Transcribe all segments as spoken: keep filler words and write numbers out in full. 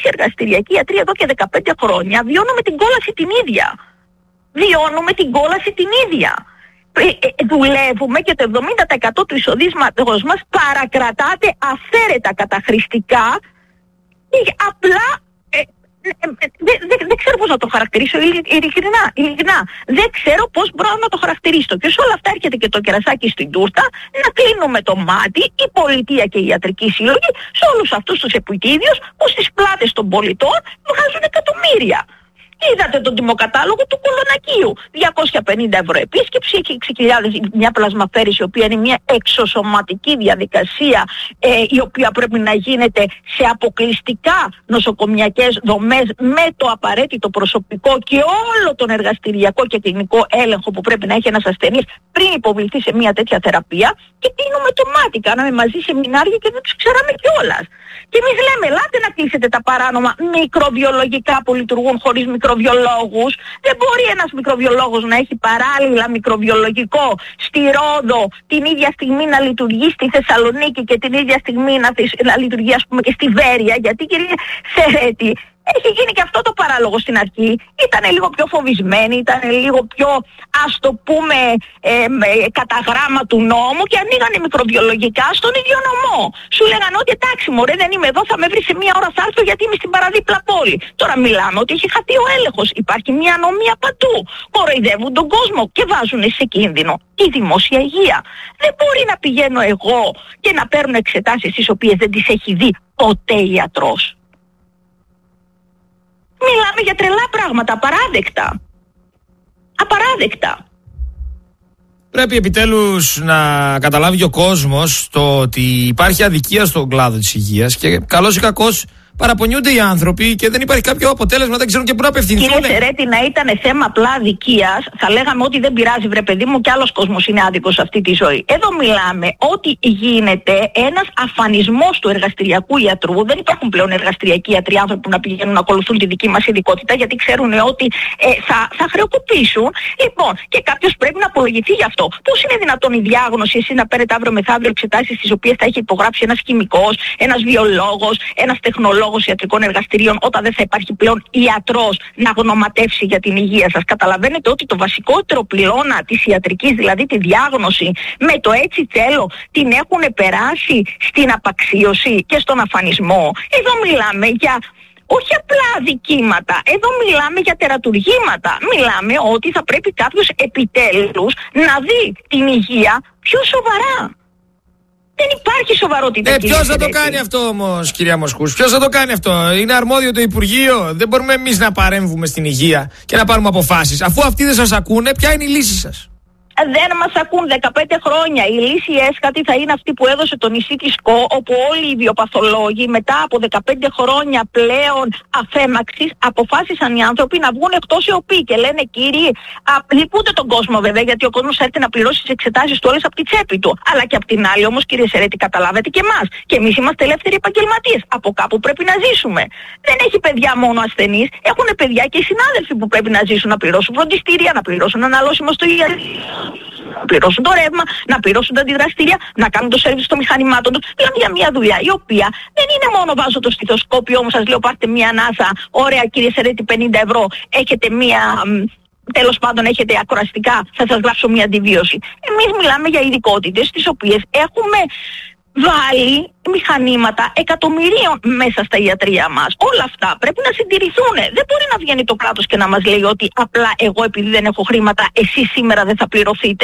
εργαστηριακή ιατροί εδώ και δεκαπέντε χρόνια βιώνουμε την κόλαση την ίδια. Βιώνουμε την κόλαση την ίδια. Ε, ε, δουλεύουμε και το εβδομήντα τοις εκατό του εισοδήματος μας παρακρατάται αφαίρετα καταχρηστικά και απλά ε, ε, ε, δεν δε, δε ξέρω πώς να το χαρακτηρίσω, ειλικρινά, ειλικρινά. Δεν ξέρω πώς μπορώ να το χαρακτηρίσω. Και σε όλα αυτά έρχεται και το κερασάκι στην τούρτα, να κλείνουμε το μάτι, η πολιτεία και η ιατρική σύλλογη, σε όλους αυτούς τους επιτίδιους που στις πλάτες των πολιτών βγάζουν εκατομμύρια. Είδατε τον τιμοκατάλογο του Κολονακίου. διακόσια πενήντα ευρώ επίσκεψη, έξι χιλιάδες μια πλασμαφέρηση, η οποία είναι μια εξωσωματική διαδικασία, ε, η οποία πρέπει να γίνεται σε αποκλειστικά νοσοκομιακές δομές με το απαραίτητο προσωπικό και όλο τον εργαστηριακό και κλινικό έλεγχο που πρέπει να έχει ένας ασθενής πριν υποβληθεί σε μια τέτοια θεραπεία. Και κλείνουμε το μάτι. Κάναμε μαζί σεμινάρια και δεν τους ξέραμε κιόλας. Και εμείς λέμε, ελάτε να κλείσετε τα παράνομα μικροβιολογικά που λειτουργούν χωρίς μικροβιολόγους. Δεν μπορεί ένας μικροβιολόγος να έχει παράλληλα μικροβιολογικό στη Ρόδο την ίδια στιγμή να λειτουργεί στη Θεσσαλονίκη και την ίδια στιγμή να, να λειτουργεί, ας πούμε, και στη Βέρεια. Γιατί, κύριε Σερέτη, έχει γίνει και αυτό το παράλογο στην αρχή. Ήταν λίγο πιο φοβισμένοι, ήταν λίγο πιο, ας το πούμε, ε, ε, κατά γράμμα του νόμου και ανοίγανε μικροβιολογικά στον ίδιο νομό. Σου λέγανε ότι εντάξει μωρέ, δεν είμαι εδώ, θα με βρει σε μία ώρα, θα έρθω γιατί είμαι στην παραδίπλα πόλη. Τώρα μιλάμε ότι έχει χαθεί ο έλεγχος, υπάρχει μία ανομία παντού. Κοροϊδεύουν τον κόσμο και βάζουν σε κίνδυνο τη δημόσια υγεία. Δεν μπορεί να πηγαίνω εγώ και να παίρνω εξετάσεις τις οποίες δεν τις έχει δει ποτέ ιατρός. Μιλάμε για τρελά πράγματα, απαράδεκτα. Απαράδεκτα. Πρέπει επιτέλους να καταλάβει ο κόσμος το ότι υπάρχει αδικία στον κλάδο της υγείας και καλώς ή κακώς παραπονιούνται οι άνθρωποι και δεν υπάρχει κάποιο αποτέλεσμα, δεν ξέρουν και πού να απευθυνθούν. Κύριε Σερέτη, να ήταν θέμα απλά αδικίας, θα λέγαμε ότι δεν πειράζει, βρε παιδί μου, κι άλλος κόσμος είναι άδικος σε αυτή τη ζωή. Εδώ μιλάμε ότι γίνεται ένας αφανισμός του εργαστηριακού ιατρού. Δεν υπάρχουν πλέον εργαστηριακοί ιατροί άνθρωποι που να πηγαίνουν να ακολουθούν τη δική μας ειδικότητα, γιατί ξέρουν ότι ε, θα, θα χρεοκοπήσουν. Λοιπόν, και κάποιος πρέπει να απολογηθεί γι' αυτό. Πώς είναι δυνατόν η διάγνωση, εσείς να παίρνετε αύριο μεθαύριο εξετάσεις τις οποίες θα έχει υπογράψει ένας χημικός, ένας βιολόγος, ένας τεχνολόγος ιατρικών εργαστηρίων, όταν δεν θα υπάρχει πλέον ιατρός να γνωματεύσει για την υγεία σας? Καταλαβαίνετε ότι το βασικότερο πυλώνα της ιατρικής, δηλαδή τη διάγνωση, με το έτσι θέλω, την έχουν περάσει στην απαξίωση και στον αφανισμό. Εδώ μιλάμε για όχι απλά αδικήματα, εδώ μιλάμε για τερατουργήματα. Μιλάμε ότι θα πρέπει κάποιος επιτέλους να δει την υγεία πιο σοβαρά. Δεν υπάρχει σοβαρότητα. Ε, ποιος θα το κάνει αυτό όμως, κυρία Μοσκούς? Ποιος θα το κάνει αυτό? Είναι αρμόδιο το Υπουργείο. Δεν μπορούμε εμείς να παρέμβουμε στην υγεία και να πάρουμε αποφάσεις. Αφού αυτοί δεν σας ακούνε, ποια είναι η λύση σας? Δεν μας ακούν δεκαπέντε χρόνια. Η λύση έσχατη θα είναι αυτή που έδωσε το νησί της Κο, όπου όλοι οι βιοπαθολόγοι μετά από δεκαπέντε χρόνια πλέον αφέμαξης αποφάσισαν οι άνθρωποι να βγουν εκτός ΕΟΠΗ και λένε, κύριοι, λυπούνται τον κόσμο βέβαια, γιατί ο κόσμος θα έρθει να πληρώσει τις εξετάσεις του όλες από τη τσέπη του. Αλλά και από την άλλη όμως, κύριε Σερέτη, καταλάβετε και εμάς. Και εμείς είμαστε ελεύθεροι επαγγελματίες. Από κάπου πρέπει να ζήσουμε. Δεν έχει παιδιά μόνο ασθενείς, έχουν παιδιά και οι συνάδελφοι που πρέπει να ζήσουν, να πληρώσουν φροντιστήρια, να πληρώσουν αναλώσιμο στο ιατρικό, να πληρώσουν το ρεύμα, να πληρώσουν τα αντιδραστήρια, να κάνουν το σέρβις των μηχανημάτων τους. Μιλάμε για μια δουλειά η οποία δεν είναι μόνο βάζω το στιθοσκόπιο, όμως σας λέω πάρτε μια ανάσα, ωραία κύριε Σερέτη, πενήντα ευρώ, έχετε μια, τέλος πάντων έχετε ακουραστικά, θα σας γράψω μια αντιβίωση. Εμείς μιλάμε για ειδικότητες τις οποίες έχουμε βάλει μηχανήματα εκατομμυρίων μέσα στα ιατρεία μας. Όλα αυτά πρέπει να συντηρηθούν. Δεν μπορεί να βγαίνει το κράτος και να μας λέει ότι απλά εγώ επειδή δεν έχω χρήματα, εσείς σήμερα δεν θα πληρωθείτε.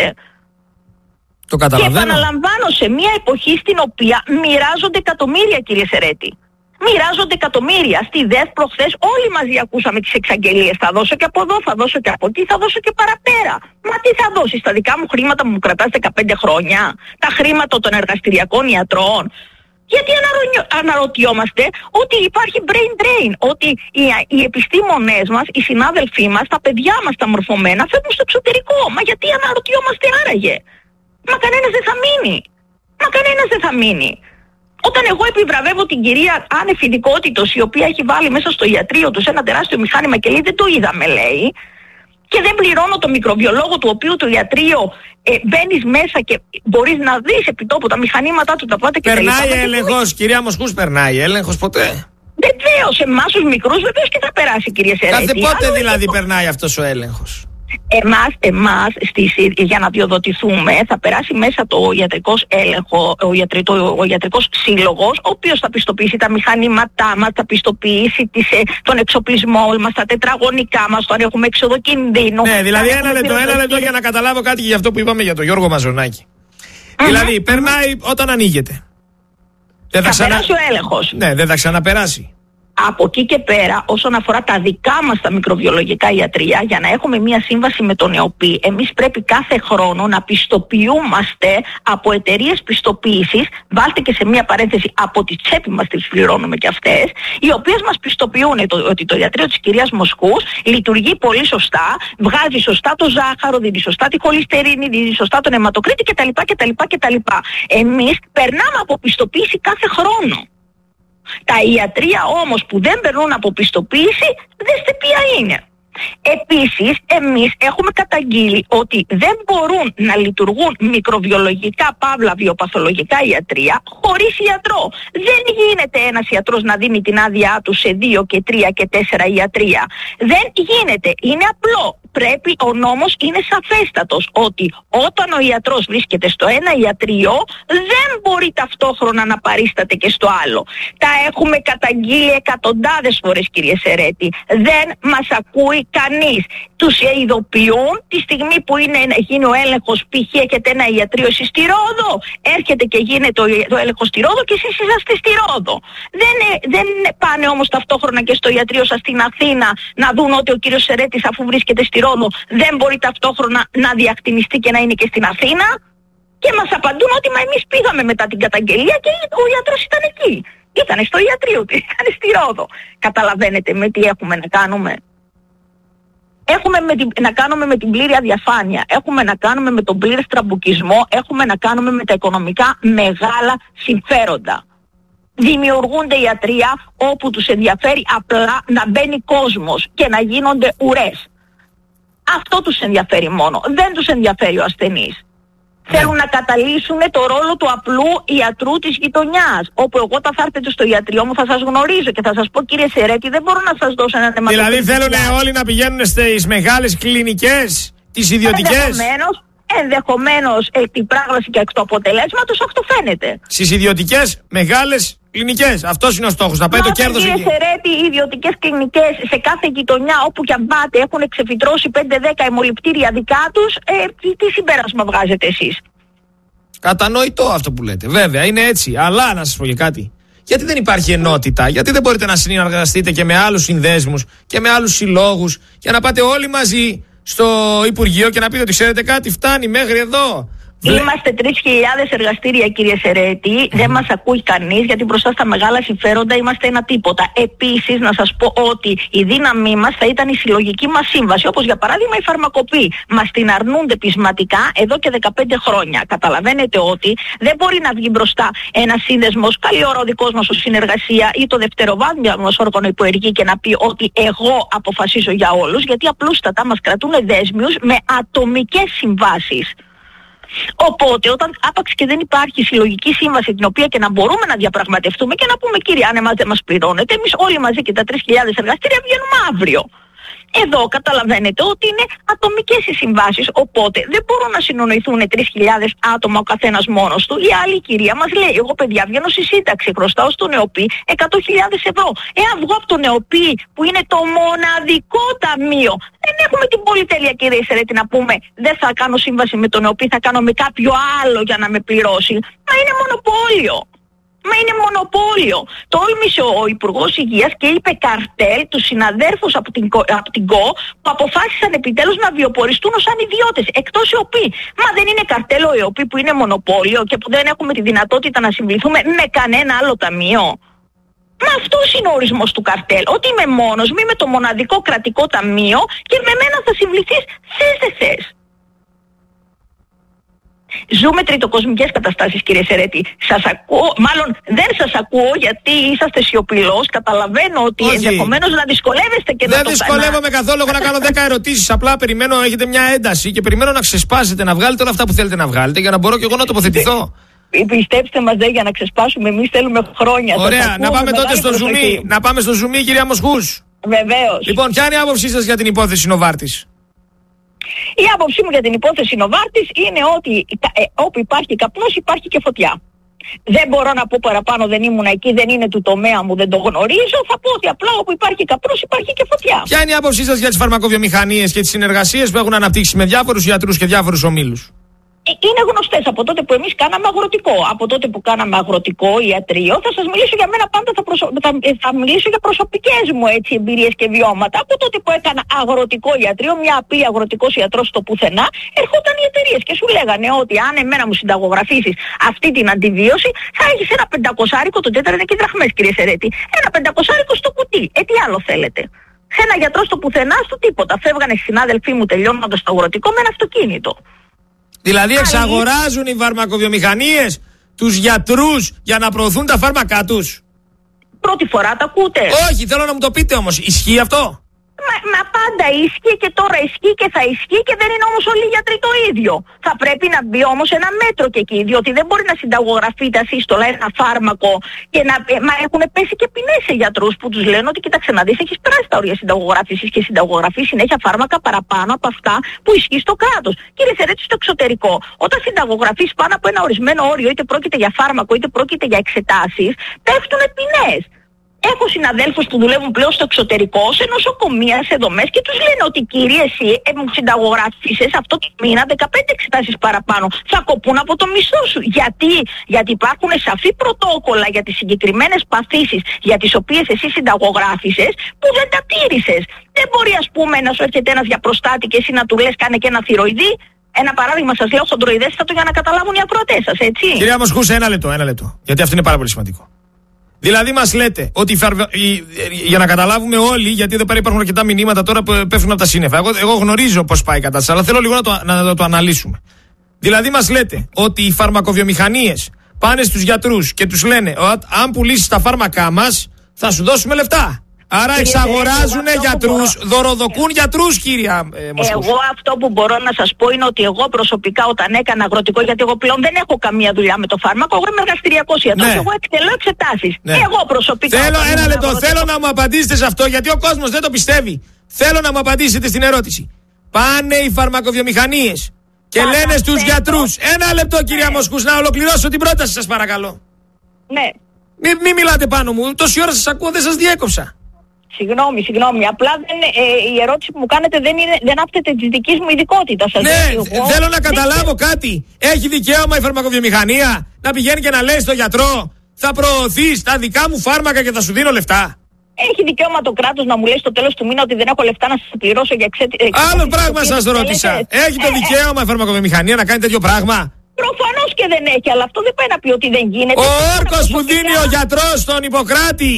Το καταλαβαίνω. Και επαναλαμβάνω, σε μια εποχή στην οποία μοιράζονται εκατομμύρια, κύριε Σερέτη. Μοιράζονται εκατομμύρια. Στη ΔΕΘ προχθές όλοι μαζί ακούσαμε τις εξαγγελίες. Θα δώσω και από εδώ, θα δώσω και από εκεί, θα δώσω και παραπέρα. Μα τι θα δώσεις? Τα δικά μου χρήματα που μου κρατάς δεκαπέντε χρόνια? Τα χρήματα των εργαστηριακών ιατρών? Γιατί αναρωτιόμαστε ότι υπάρχει brain drain, ότι οι, οι επιστήμονές μας, οι συνάδελφοί μας, τα παιδιά μας τα μορφωμένα φεύγουν στο εξωτερικό. Μα γιατί αναρωτιόμαστε άραγε? Μα κανένας δεν θα μείνει. Μα κανένας δεν θα μείνει. Όταν εγώ επιβραβεύω την κυρία άνευ ειδικότητος, η οποία έχει βάλει μέσα στο ιατρείο του ένα τεράστιο μηχάνημα και λέει δεν το είδαμε, λέει, και δεν πληρώνω το μικροβιολόγο του οποίου το ιατρείο ε, μπαίνεις μέσα και μπορείς να δεις επί τόπου τα μηχανήματά του, τα πάτε και περνάει τα λοιπά. έλεγχος, κυρία Μοσκούς, περνάει έλεγχος ποτέ? Βεβαίως, εμάς τους μικρούς βεβαίως και θα περάσει, κύριε Σερέτη. Κάθε πότε αλλά δηλαδή το... περνάει αυτός ο έλεγχος? Εμάς, εμάς στις, για να διοδοτηθούμε θα περάσει μέσα το ιατρικός έλεγχο, ο, ιατρι, το, ο ιατρικός σύλλογος, ο οποίος θα πιστοποιήσει τα μηχανήματά μας, θα πιστοποιήσει τις, τον εξοπλισμό μας, τα τετραγωνικά μας, το αν έχουμε έξοδο κινδύνου. Ναι, δηλαδή ένα λεπτό, ένα λεπτό για να καταλάβω κάτι για αυτό που είπαμε για τον Γιώργο Μαζονάκη. Mm-hmm. Δηλαδή, περνάει όταν ανοίγεται. Δεν θα, θα ξανα... περάσει ο έλεγχος. Ναι, δεν θα ξαναπεράσει. Από εκεί και πέρα, όσον αφορά τα δικά μας τα μικροβιολογικά ιατρεία, για να έχουμε μία σύμβαση με τον ΕΟΠΗ, εμείς πρέπει κάθε χρόνο να πιστοποιούμαστε από εταιρείες πιστοποίησης, βάλτε και σε μία παρένθεση από τη τσέπη μας τις πληρώνουμε και αυτές, οι οποίες μας πιστοποιούν το, ότι το ιατρείο της κυρίας Μοσκούς λειτουργεί πολύ σωστά, βγάζει σωστά το ζάχαρο, δίνει σωστά τη χολυστερίνη, δίνει σωστά τον αιματοκρίτη κτλ. κτλ, κτλ. Εμείς περνάμε από πιστοποίηση κάθε χρόνο. Τα ιατρεία όμως που δεν περνούν από πιστοποίηση, δέστε ποια είναι. Επίσης, εμείς έχουμε καταγγείλει ότι δεν μπορούν να λειτουργούν μικροβιολογικά παύλα βιοπαθολογικά ιατρεία χωρίς ιατρό. Δεν γίνεται ένας ιατρός να δίνει την άδειά του σε δύο και τρία και τέσσερα ιατρεία. Δεν γίνεται. Είναι απλό. Πρέπει, ο νόμος είναι σαφέστατος ότι όταν ο ιατρός βρίσκεται στο ένα ιατρείο δεν μπορεί ταυτόχρονα να παρίσταται και στο άλλο. Τα έχουμε καταγγείλει εκατοντάδες φορές, κύριε Σερέτη. Δεν μας ακούει κανείς. Τους ειδοποιούν τη στιγμή που είναι, γίνει ο έλεγχος, π.χ. έχετε ένα ιατρείο εσείς στη Ρόδο, έρχεται και γίνεται το, το έλεγχος στη Ρόδο και εσείς είσαστε στη Ρόδο. Δεν, δεν πάνε όμως ταυτόχρονα και στο ιατρείο σας στην Αθήνα να δουν ότι ο κύριος Σερέτης, αφού βρίσκεται στη Ρόδο, δεν μπορεί ταυτόχρονα να διακτηνιστεί και να είναι και στην Αθήνα, και μας απαντούν ότι μα εμείς πήγαμε μετά την καταγγελία και ο ιατρός ήταν εκεί. Ήτανε στο ιατρείο του, ήτανε στη Ρόδο. Καταλαβαίνετε με τι έχουμε να κάνουμε? Έχουμε με την, να κάνουμε με την πλήρη αδιαφάνεια, έχουμε να κάνουμε με τον πλήρη τραμπουκισμό, έχουμε να κάνουμε με τα οικονομικά μεγάλα συμφέροντα. Δημιουργούνται ιατρεία όπου τους ενδιαφέρει απλά να μπαίνει κόσμος και να γίνονται ουρές. Αυτό τους ενδιαφέρει μόνο, δεν τους ενδιαφέρει ο ασθενής. Θέλουν να καταλύσουν το ρόλο του απλού ιατρού της γειτονιάς. Όπου εγώ θα έρθετε στο ιατριό μου θα σας γνωρίζω και θα σας πω, κύριε Σερέτη, δεν μπορώ να σας δώσω ένα θεματικό. Δηλαδή θέλουν όλοι να πηγαίνουν στις μεγάλες κλινικές, τις ιδιωτικές. Ενδεχομένως, ενδεχομένως εκ την πράγμαση και εκ του αποτελέσματος αυτό φαίνεται. Στις ιδιωτικές μεγάλες κλινικές. Αυτός είναι ο στόχος, να πάει το κέρδος εκεί. Κύριε Σερέτη, οι ιδιωτικές κλινικές σε κάθε γειτονιά όπου και αν πάτε έχουν ξεφυτρώσει πέντε δέκα αιμοληπτήρια δικά τους. Ε, τι συμπέρασμα βγάζετε εσείς? Κατανοητό αυτό που λέτε. Βέβαια, είναι έτσι. Αλλά να σας πω και κάτι. Γιατί δεν υπάρχει ενότητα, γιατί δεν μπορείτε να συνεργαστείτε και με άλλους συνδέσμους και με άλλους συλλόγους για να πάτε όλοι μαζί στο Υπουργείο και να πείτε ότι ξέρετε κάτι, φτάνει μέχρι εδώ. Είμαστε τρεις χιλιάδες εργαστήρια, κύριε Σερέτη. Mm. Δεν μας ακούει κανείς γιατί μπροστά στα μεγάλα συμφέροντα είμαστε ένα τίποτα. Επίσης, να σας πω ότι η δύναμή μας θα ήταν η συλλογική μας σύμβαση. Όπως για παράδειγμα η φαρμακοποί. Μας την αρνούνται πεισματικά εδώ και δεκαπέντε χρόνια. Καταλαβαίνετε ότι δεν μπορεί να βγει μπροστά ένας σύνδεσμος, καλή ώρα ο δικός μας ως συνεργασία ή το δευτεροβάθμιο μας όργανο υποεργεί και να πει ότι εγώ αποφασίζω για όλους, γιατί απλούστατα μας κρατούν δέσμιους με ατομικές συμβάσεις. Οπότε, όταν άπαξ και δεν υπάρχει συλλογική σύμβαση την οποία και να μπορούμε να διαπραγματευτούμε και να πούμε, κύριε, αν εμάς δεν μας πληρώνετε, εμείς όλοι μαζί και τα τρεις χιλιάδες εργαστήρια βγαίνουμε αύριο. Εδώ καταλαβαίνετε ότι είναι ατομικές οι συμβάσεις, οπότε δεν μπορούν να συνονοηθούν τρεις χιλιάδες άτομα ο καθένας μόνος του. Η άλλη κυρία μας λέει, εγώ παιδιά βγαίνω στη σύνταξη, χρωστάω στον ΕΟΠΗ εκατό χιλιάδες ευρώ. Εάν βγω από τον ΕΟΠΗ που είναι το μοναδικό ταμείο, δεν έχουμε την πολυτέλεια, κύριε Σερέτη, να πούμε δεν θα κάνω σύμβαση με τον ΕΟΠΗ, θα κάνω με κάποιο άλλο για να με πληρώσει. Μα είναι μονοπόλιο. Μα είναι μονοπόλιο. Τόλμησε ο Υπουργός Υγείας και είπε καρτέλ τους συναδέρφους από την, από την ΚΟ που αποφάσισαν επιτέλους να βιοποριστούν ως ανιδιώτες, εκτός ΕΟΠΗ. Μα δεν είναι καρτέλ ο ΕΟΠΗ που είναι μονοπόλιο και που δεν έχουμε τη δυνατότητα να συμβληθούμε με κανένα άλλο ταμείο? Μα αυτός είναι ο ορισμός του καρτέλ. Ότι είμαι μόνος, μη με το μοναδικό κρατικό ταμείο και με μένα θα συμβληθείς θες δεν θες. Ζούμε τριτοκοσμικές καταστάσεις, κύριε Σερέτη. Σας ακούω, μάλλον δεν σας ακούω γιατί είσαστε σιωπηλός. Καταλαβαίνω ότι όχι, ενδεχομένως να δυσκολεύεστε και δεν να το Δεν δυσκολεύομαι καθόλου. Έχω να κάνω δέκα ερωτήσεις. Απλά περιμένω, έχετε μια ένταση και περιμένω να ξεσπάσετε, να βγάλετε όλα αυτά που θέλετε να βγάλετε για να μπορώ και εγώ να τοποθετηθώ. Πιστέψτε μας, δε, για να ξεσπάσουμε, εμείς θέλουμε χρόνια. Ωραία, να πάμε τότε στο ζουμί. Να πάμε στο ζουμί, κυρία Μοσχούς. Βεβαίως. Λοιπόν, ποια είναι η άποψή σας για την υπόθεση Νοβάρτης? Η άποψή μου για την υπόθεση Νοβάρτης είναι ότι ε, όπου υπάρχει καπνός υπάρχει και φωτιά. Δεν μπορώ να πω παραπάνω, δεν ήμουν εκεί, δεν είναι του τομέα μου, δεν το γνωρίζω. Θα πω ότι απλά όπου υπάρχει καπνός υπάρχει και φωτιά. Ποια είναι η άποψή σας για τις φαρμακοβιομηχανίες και τις συνεργασίες που έχουν αναπτύξει με διάφορους ιατρούς και διάφορους ομίλους? Είναι γνωστές από τότε που εμείς κάναμε αγροτικό. Από τότε που κάναμε αγροτικό ιατρείο, θα σας μιλήσω για μένα πάντα, θα, προσω... θα... θα μιλήσω για προσωπικές μου έτσι, εμπειρίες και βιώματα. Από τότε που έκανα αγροτικό ιατρείο, μια απή αγροτικός ιατρός στο πουθενά, ερχόταν οι εταιρείες και σου λέγανε ότι αν εμένα μου συνταγογραφήσεις αυτή την αντιβίωση, θα έχεις ένα πεντακοσάρικο, το τέταρτο είναι και δραχμές, κύριε Σερέτη. Ένα πεντακοσάρικο στο κουτί. Ε, τι άλλο θέλετε? Σε ένα γιατρό στο πουθενά, στο τίποτα. Φεύγανε οι συνάδελφοί μου τελειώνοντας το αγροτικό με ένα αυτοκίνητο. Δηλαδή εξαγοράζουν οι φαρμακοβιομηχανίες τους γιατρούς για να προωθούν τα φάρμακά τους. Πρώτη φορά τα ακούτε? Όχι, θέλω να μου το πείτε όμως. Ισχύει αυτό? Μα, μα πάντα ίσχυε και τώρα ισχύει και θα ισχύει και δεν είναι όμως όλοι οι γιατροί το ίδιο. Θα πρέπει να μπει όμως ένα μέτρο και εκεί, διότι δεν μπορεί να συνταγογραφείτε ασύστολα ένα φάρμακο και να. Μα έχουν πέσει και ποινές σε γιατρούς που τους λένε ότι κοίταξε να δεις, έχεις περάσει τα όρια συνταγογράφησης και συνταγογραφεί συνέχεια φάρμακα παραπάνω από αυτά που ισχύει στο κράτος. Κύριε Σερέτη, στο εξωτερικό, όταν συνταγογραφείς πάνω από ένα ορισμένο όριο, είτε πρόκειται για φάρμακο είτε πρόκειται για εξετάσεις, πέφτουν ποινές. Έχω συναδέλφους που δουλεύουν πλέον στο εξωτερικό, σε νοσοκομεία, σε δομές και τους λένε ότι κύριε εσύ ε, μου συνταγογράφησες αυτό το μήνα δεκαπέντε εξετάσεις παραπάνω. Θα κοπούν από το μισθό σου. Γιατί? Γιατί υπάρχουν σαφή πρωτόκολλα για τις συγκεκριμένες παθήσεις για τις οποίες εσύ συνταγογράφησες που δεν τα τήρησες. Δεν μπορεί ας πούμε να σου έρχεται ένας για προστάτη και εσύ να του λες κάνε και ένα θηροειδή. Ένα παράδειγμα σας λέω χοντροειδέστατο για να καταλάβουν οι ακροατές σας, έτσι. Κυρία Μοσχούς, ένα λεπτό, ένα λεπτό. Γιατί αυτό είναι πάρα πολύ σημαντικό. Δηλαδή μας λέτε ότι φαρβα... για να καταλάβουμε όλοι, γιατί εδώ πέρα υπάρχουν αρκετά μηνύματα τώρα που πέφτουν από τα σύννεφα. Εγώ, εγώ γνωρίζω πώς πάει η κατάσταση, αλλά θέλω λίγο να το, να, να το αναλύσουμε. Δηλαδή μας λέτε ότι οι φαρμακοβιομηχανίες πάνε στους γιατρούς και τους λένε ότι αν πουλήσεις τα φάρμακά μας θα σου δώσουμε λεφτά. Άρα εξαγοράζουν γιατρούς, μπορώ... δωροδοκούν γιατρούς, κύρια ε, Μοσχούς. Εγώ αυτό που μπορώ να σας πω είναι ότι εγώ προσωπικά όταν έκανα αγροτικό, γιατί εγώ πλέον δεν έχω καμία δουλειά με το φάρμακο, εγώ είμαι εργαστηριακός ιατρός, ναι. Εγώ εκτελώ εξετάσεις. Ναι. Εγώ προσωπικά. Θέλω ένα λεπτό, αγροτικό... θέλω να μου απαντήσετε σε αυτό, γιατί ο κόσμος δεν το πιστεύει. Θέλω να μου απαντήσετε στην ερώτηση. Πάνε οι φαρμακοβιομηχανίες και Άρα, λένε στους θέλω... γιατρούς. Ένα λεπτό, κυρία ναι. Μοσχούς, να ολοκληρώσω την πρόταση σας παρακαλώ. Ναι. Μην μη μιλάτε πάνω μου, τόση ώρα σας ακούω, δεν σας διέκοψα. Συγγνώμη, συγγνώμη. Απλά δεν, ε, η ερώτηση που μου κάνετε δεν, είναι, δεν άπτεται της δικής μου ειδικότητας. Ναι, εγώ, θέλω να καταλάβω δεν... κάτι. Έχει δικαίωμα η φαρμακοβιομηχανία να πηγαίνει και να λέει στο γιατρό θα προωθείς τα δικά μου φάρμακα και θα σου δίνω λεφτά? Έχει δικαίωμα το κράτος να μου λέει στο τέλος του μήνα ότι δεν έχω λεφτά να σας πληρώσω για εξέτηση. Άλλο πράγμα σας ρώτησα. Έχει το δικαίωμα η φαρμακοβιομηχανία να κάνει τέτοιο πράγμα? Προφανώς και δεν έχει, αλλά αυτό δεν πάει να πει ότι δεν γίνεται. Ο όρκος που δίνει ο γιατρός στον Ιπποκράτη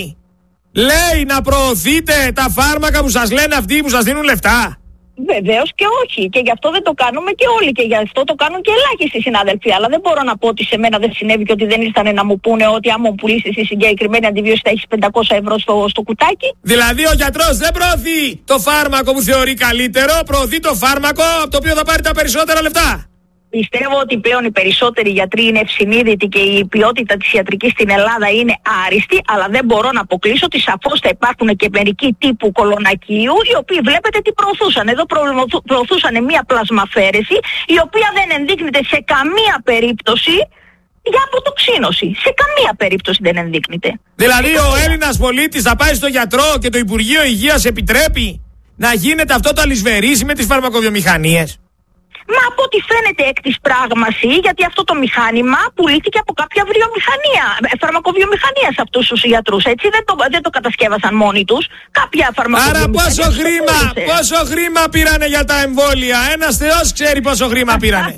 λέει να προωθείτε τα φάρμακα που σας λένε αυτοί που σας δίνουν λεφτά. Βεβαίως και όχι. Και γι' αυτό δεν το κάνουμε και όλοι. Και γι' αυτό το κάνουν και ελάχιστοι συνάδελφοι. Αλλά δεν μπορώ να πω ότι σε μένα δεν συνέβη και ότι δεν ήρθαν να μου πούνε ότι άμα μου πουλήσεις τη συγκεκριμένη αντιβίωση θα έχεις πεντακόσια ευρώ στο, στο κουτάκι. Δηλαδή ο γιατρός δεν προωθεί το φάρμακο που θεωρεί καλύτερο, προωθεί το φάρμακο από το οποίο θα πάρει τα περισσότερα λεφτά. Πιστεύω ότι πλέον οι περισσότεροι γιατροί είναι ευσυνείδητοι και η ποιότητα της ιατρικής στην Ελλάδα είναι άριστη, αλλά δεν μπορώ να αποκλείσω ότι σαφώς θα υπάρχουν και μερικοί τύπου κολονακίου, οι οποίοι βλέπετε τι προωθούσαν. Εδώ προωθούσαν μια πλασμαφέρεση, η οποία δεν ενδείκνυται σε καμία περίπτωση για αποτοξίνωση. Σε καμία περίπτωση δεν ενδείκνυται. Δηλαδή ο Έλληνας πολίτης θα πάει στο γιατρό και το Υπουργείο Υγείας επιτρέπει να γίνεται αυτό το αλυσβερίσι με τις φαρμακοβιομηχανίες? Μα από ό,τι φαίνεται εκ της πράγμαση, γιατί αυτό το μηχάνημα πουλήθηκε από κάποια βιομηχανία, φαρμακοβιομηχανία σε αυτούς τους ιατρούς, έτσι, δεν το, δεν το κατασκεύασαν μόνοι τους. Κάποια φαρμακοβιομηχανία. Άρα πόσο χρήμα, πόσο χρήμα πήρανε για τα εμβόλια? Ένας Θεός ξέρει πόσο χρήμα πήρανε.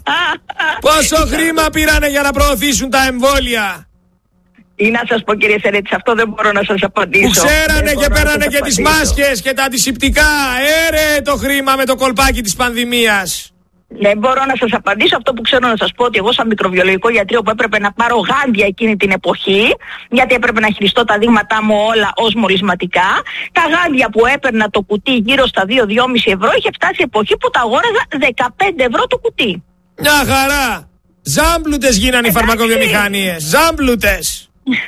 Πόσο χρήμα πήρανε για να προωθήσουν τα εμβόλια? Τι να σας πω, κύριε Σερέτη, αυτό δεν μπορώ να σας απαντήσω. Που ξέρανε και πέρανε και τις μάσκες και τα αντισηπτικά. Έρε το χρήμα με το κολπάκι της πανδημίας. Δεν μπορώ να σας απαντήσω. Αυτό που ξέρω να σας πω ότι εγώ σαν μικροβιολογικό γιατρείο που έπρεπε να πάρω γάντια εκείνη την εποχή, γιατί έπρεπε να χειριστώ τα δείγματά μου όλα ως μολυσματικά, τα γάντια που έπαιρνα το κουτί γύρω στα δύο με δύο κόμμα πέντε ευρώ, είχε φτάσει εποχή που τα αγόραζα δεκαπέντε ευρώ το κουτί. Μια χαρά! Ζάμπλουτες γίνανε οι φαρμακοβιομηχανίες. Ζάμπλουτες.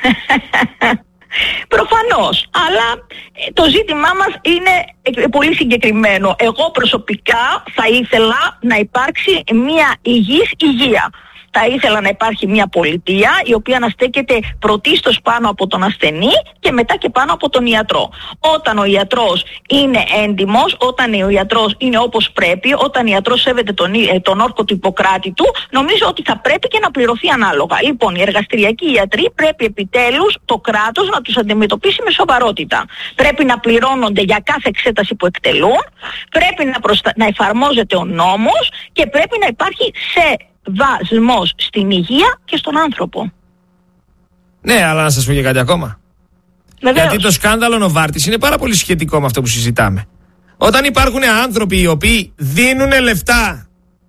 Προφανώς, αλλά το ζήτημά μας είναι πολύ συγκεκριμένο. Εγώ προσωπικά θα ήθελα να υπάρξει μια υγιής υγεία. Θα ήθελα να υπάρχει μια πολιτεία η οποία να στέκεται πρωτίστως πάνω από τον ασθενή και μετά και πάνω από τον ιατρό. Όταν ο ιατρός είναι έντιμος, όταν ο ιατρός είναι όπως πρέπει, όταν ο ιατρός σέβεται τον, τον όρκο του Ιπποκράτη του, νομίζω ότι θα πρέπει και να πληρωθεί ανάλογα. Λοιπόν, οι εργαστηριακοί ιατροί πρέπει επιτέλους το κράτος να τους αντιμετωπίσει με σοβαρότητα. Πρέπει να πληρώνονται για κάθε εξέταση που εκτελούν, πρέπει να, προστα... να εφαρμόζεται ο νόμος και πρέπει να υπάρχει σε βασμός στην υγεία και στον άνθρωπο. Ναι, αλλά να σας πω και κάτι ακόμα. Βεβαίως. Γιατί το σκάνδαλο Νοβάρτης είναι πάρα πολύ σχετικό με αυτό που συζητάμε. Όταν υπάρχουν άνθρωποι οι οποίοι δίνουν λεφτά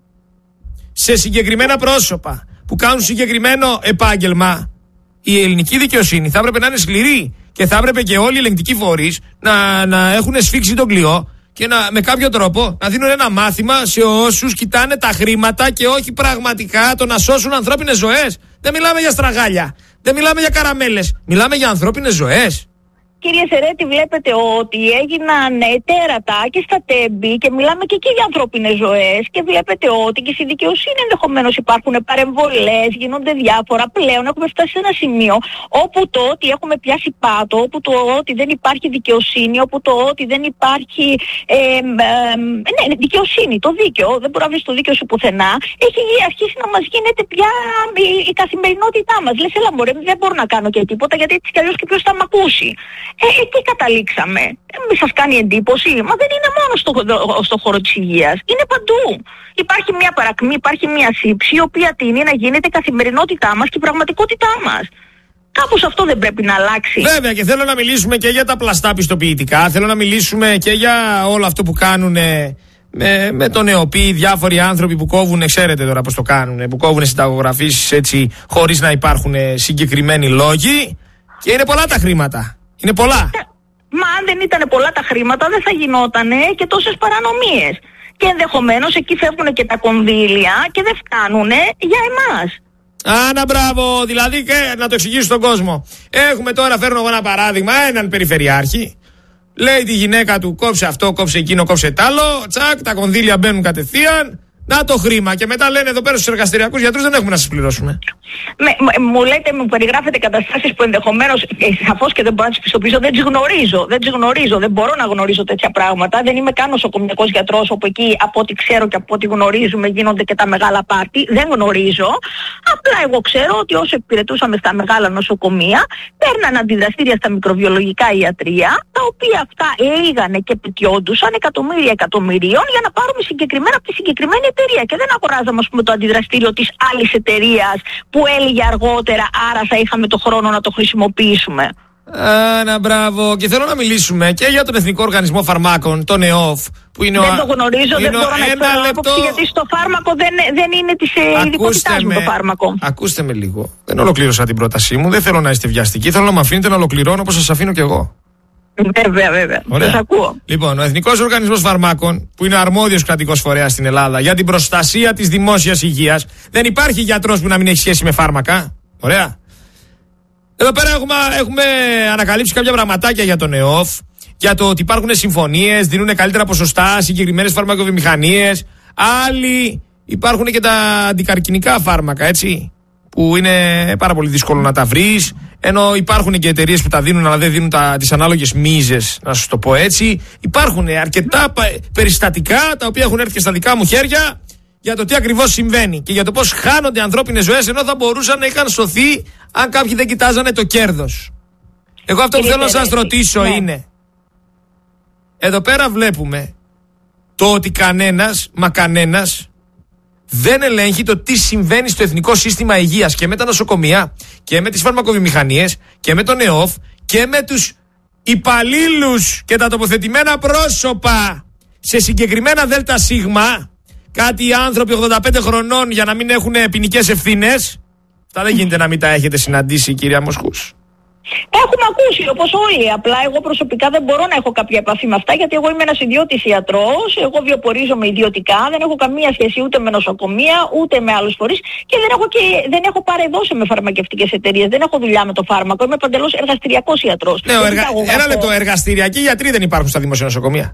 σε συγκεκριμένα πρόσωπα που κάνουν συγκεκριμένο επάγγελμα, η ελληνική δικαιοσύνη θα έπρεπε να είναι σκληρή και θα έπρεπε και όλοι οι ελεγκτικοί φορείς να, να έχουν σφίξει τον κλειό και να, με κάποιο τρόπο να δίνουν ένα μάθημα σε όσους κοιτάνε τα χρήματα και όχι πραγματικά το να σώσουν ανθρώπινες ζωές. Δεν μιλάμε για στραγάλια, δεν μιλάμε για καραμέλες, μιλάμε για ανθρώπινες ζωές. Κύριε Σερέτη, βλέπετε ότι έγιναν τέρατα και στα τέμπη και μιλάμε και εκεί για ανθρώπινες ζωές και βλέπετε ότι και στη δικαιοσύνη ενδεχομένως υπάρχουν παρεμβολές, γίνονται διάφορα. Πλέον έχουμε φτάσει σε ένα σημείο όπου το ότι έχουμε πιάσει πάτο, όπου το ότι δεν υπάρχει δικαιοσύνη, όπου το ότι δεν υπάρχει ε, ε, ναι, δικαιοσύνη, το δίκαιο, δεν μπορεί να βρεις το δίκαιο σου πουθενά, έχει αρχίσει να μας γίνεται πια η, η καθημερινότητά μας. Λες, έλα μωρέ, δεν μπορώ να κάνω και τίποτα γιατί έτσι κι αλλιώς και ποιος θα μ' ακούσει. Ε, εκεί καταλήξαμε. Μην σας κάνει εντύπωση. Μα δεν είναι μόνο στο, στο χώρο της υγείας. Είναι παντού. Υπάρχει μια παρακμή, υπάρχει μια σύψη, η οποία τείνει να γίνεται η καθημερινότητά μας και η πραγματικότητά μας. Κάπως αυτό δεν πρέπει να αλλάξει. Βέβαια, και θέλω να μιλήσουμε και για τα πλαστά πιστοποιητικά. Θέλω να μιλήσουμε και για όλο αυτό που κάνουν με, με τον ΕΟΠΗ διάφοροι άνθρωποι που κόβουν, ξέρετε τώρα πώς το κάνουν, που κόβουν συνταγογραφήσεις έτσι χωρίς να υπάρχουν συγκεκριμένοι λόγοι. Και είναι πολλά τα χρήματα. Είναι πολλά. Μα αν δεν ήταν πολλά τα χρήματα δεν θα γινότανε και τόσες παρανομίες. Και ενδεχομένως εκεί φεύγουν και τα κονδύλια και δεν φτάνουνε για εμάς. Άνα μπράβο, δηλαδή και να το εξηγήσω στον κόσμο. Έχουμε τώρα, φέρνω εγώ ένα παράδειγμα, έναν περιφερειάρχη. Λέει τη γυναίκα του κόψε αυτό, κόψε εκείνο, κόψε τ' άλλο. Τσακ, τα κονδύλια μπαίνουν κατευθείαν. Να το χρήμα. Και μετά λένε εδώ πέρα στους εργαστηριακούς γιατρούς δεν έχουμε να σας πληρώσουμε. Με, μου λέτε, μου περιγράφετε καταστάσεις που ενδεχομένως ε, σαφώς και δεν μπορώ να τις πιστοποιήσω, δεν τις γνωρίζω. Δεν τις γνωρίζω, δεν μπορώ να γνωρίζω τέτοια πράγματα. Δεν είμαι καν νοσοκομιακός γιατρός, όπου εκεί από ό,τι ξέρω και από ό,τι γνωρίζουμε γίνονται και τα μεγάλα πάρτι. Δεν γνωρίζω. Απλά εγώ ξέρω ότι όσο υπηρετούσαμε στα μεγάλα νοσοκομεία, παίρναν αντιδραστήρια στα μικροβιολογικά ιατρεία, τα οποία αυτά λίγανε και πετιόντουσαν εκατομμύρια εκατομμυρίων για να πάρουμε συγκεκριμένα από τη συγκεκριμένη εταιρεία. Και δεν αγοράζαμε, ας πούμε, το αντιδραστήριο της άλλης εταιρείας που έλυγε αργότερα, άρα θα είχαμε το χρόνο να το χρησιμοποιήσουμε. Άνα, μπράβο. Και θέλω να μιλήσουμε και για τον Εθνικό Οργανισμό Φαρμάκων, τον ΕΟΦ. Που είναι δεν ο... το γνωρίζω, είναι δεν μπορώ να εκφέρω άποψη, γιατί στο φάρμακο δεν, δεν είναι της ειδικότητάς μου το φάρμακο. Ακούστε με λίγο. Δεν ολοκλήρωσα την πρότασή μου, δεν θέλω να είστε βιαστικοί. Θέλω να με αφήνετε να ολοκληρώνω όπως σας αφήνω κι εγώ. Βέβαια, βέβαια. Σας ακούω. Λοιπόν, ο Εθνικός Οργανισμός Φαρμάκων, που είναι αρμόδιος κρατικός φορέας στην Ελλάδα για την προστασία της δημόσιας υγείας, δεν υπάρχει γιατρός που να μην έχει σχέση με φάρμακα. Ωραία. Εδώ πέρα έχουμε, έχουμε ανακαλύψει κάποια πραγματάκια για τον ΕΟΦ, για το ότι υπάρχουν συμφωνίες, δίνουν καλύτερα ποσοστά συγκεκριμένες φαρμακοβιομηχανίες. Άλλοι υπάρχουν και τα αντικαρκινικά φάρμακα, έτσι, που είναι πάρα πολύ δύσκολο να τα βρεις. Ενώ υπάρχουν και εταιρείες που τα δίνουν, αλλά δεν δίνουν τα, τις ανάλογες μίζες, να σου το πω έτσι. Υπάρχουν αρκετά περιστατικά τα οποία έχουν έρθει και στα δικά μου χέρια για το τι ακριβώς συμβαίνει και για το πώς χάνονται ανθρώπινες ζωές, ενώ θα μπορούσαν να είχαν σωθεί αν κάποιοι δεν κοιτάζανε το κέρδος. Εγώ αυτό που θέλω να σας ρωτήσω ναι. είναι, εδώ πέρα βλέπουμε το ότι κανένας, μα κανένας, δεν ελέγχει το τι συμβαίνει στο Εθνικό Σύστημα Υγείας και με τα νοσοκομεία και με τις φαρμακοβιομηχανίες και με τον ΕΟΦ και με τους υπαλλήλους και τα τοποθετημένα πρόσωπα σε συγκεκριμένα ΔΣ, κάτι άνθρωποι ογδόντα πέντε χρονών για να μην έχουν ποινικές ευθύνες. Αυτά δεν γίνεται να μην τα έχετε συναντήσει, κυρία Μοσχούς. Έχουμε ακούσει όπως όλοι. Απλά εγώ προσωπικά δεν μπορώ να έχω κάποια επαφή με αυτά, γιατί εγώ είμαι ένας ιδιώτης ιατρός. Εγώ βιοπορίζομαι ιδιωτικά. Δεν έχω καμία σχέση ούτε με νοσοκομεία ούτε με άλλους φορείς. Και δεν έχω, και, δεν έχω παρεδώσει με φαρμακευτικές εταιρείες. Δεν έχω δουλειά με το φάρμακο. Είμαι παντελώς εργαστηριακός ιατρός. Ναι, εργα... ένα λεπτό. Εργαστηριακοί γιατροί δεν υπάρχουν στα δημόσια νοσοκομεία.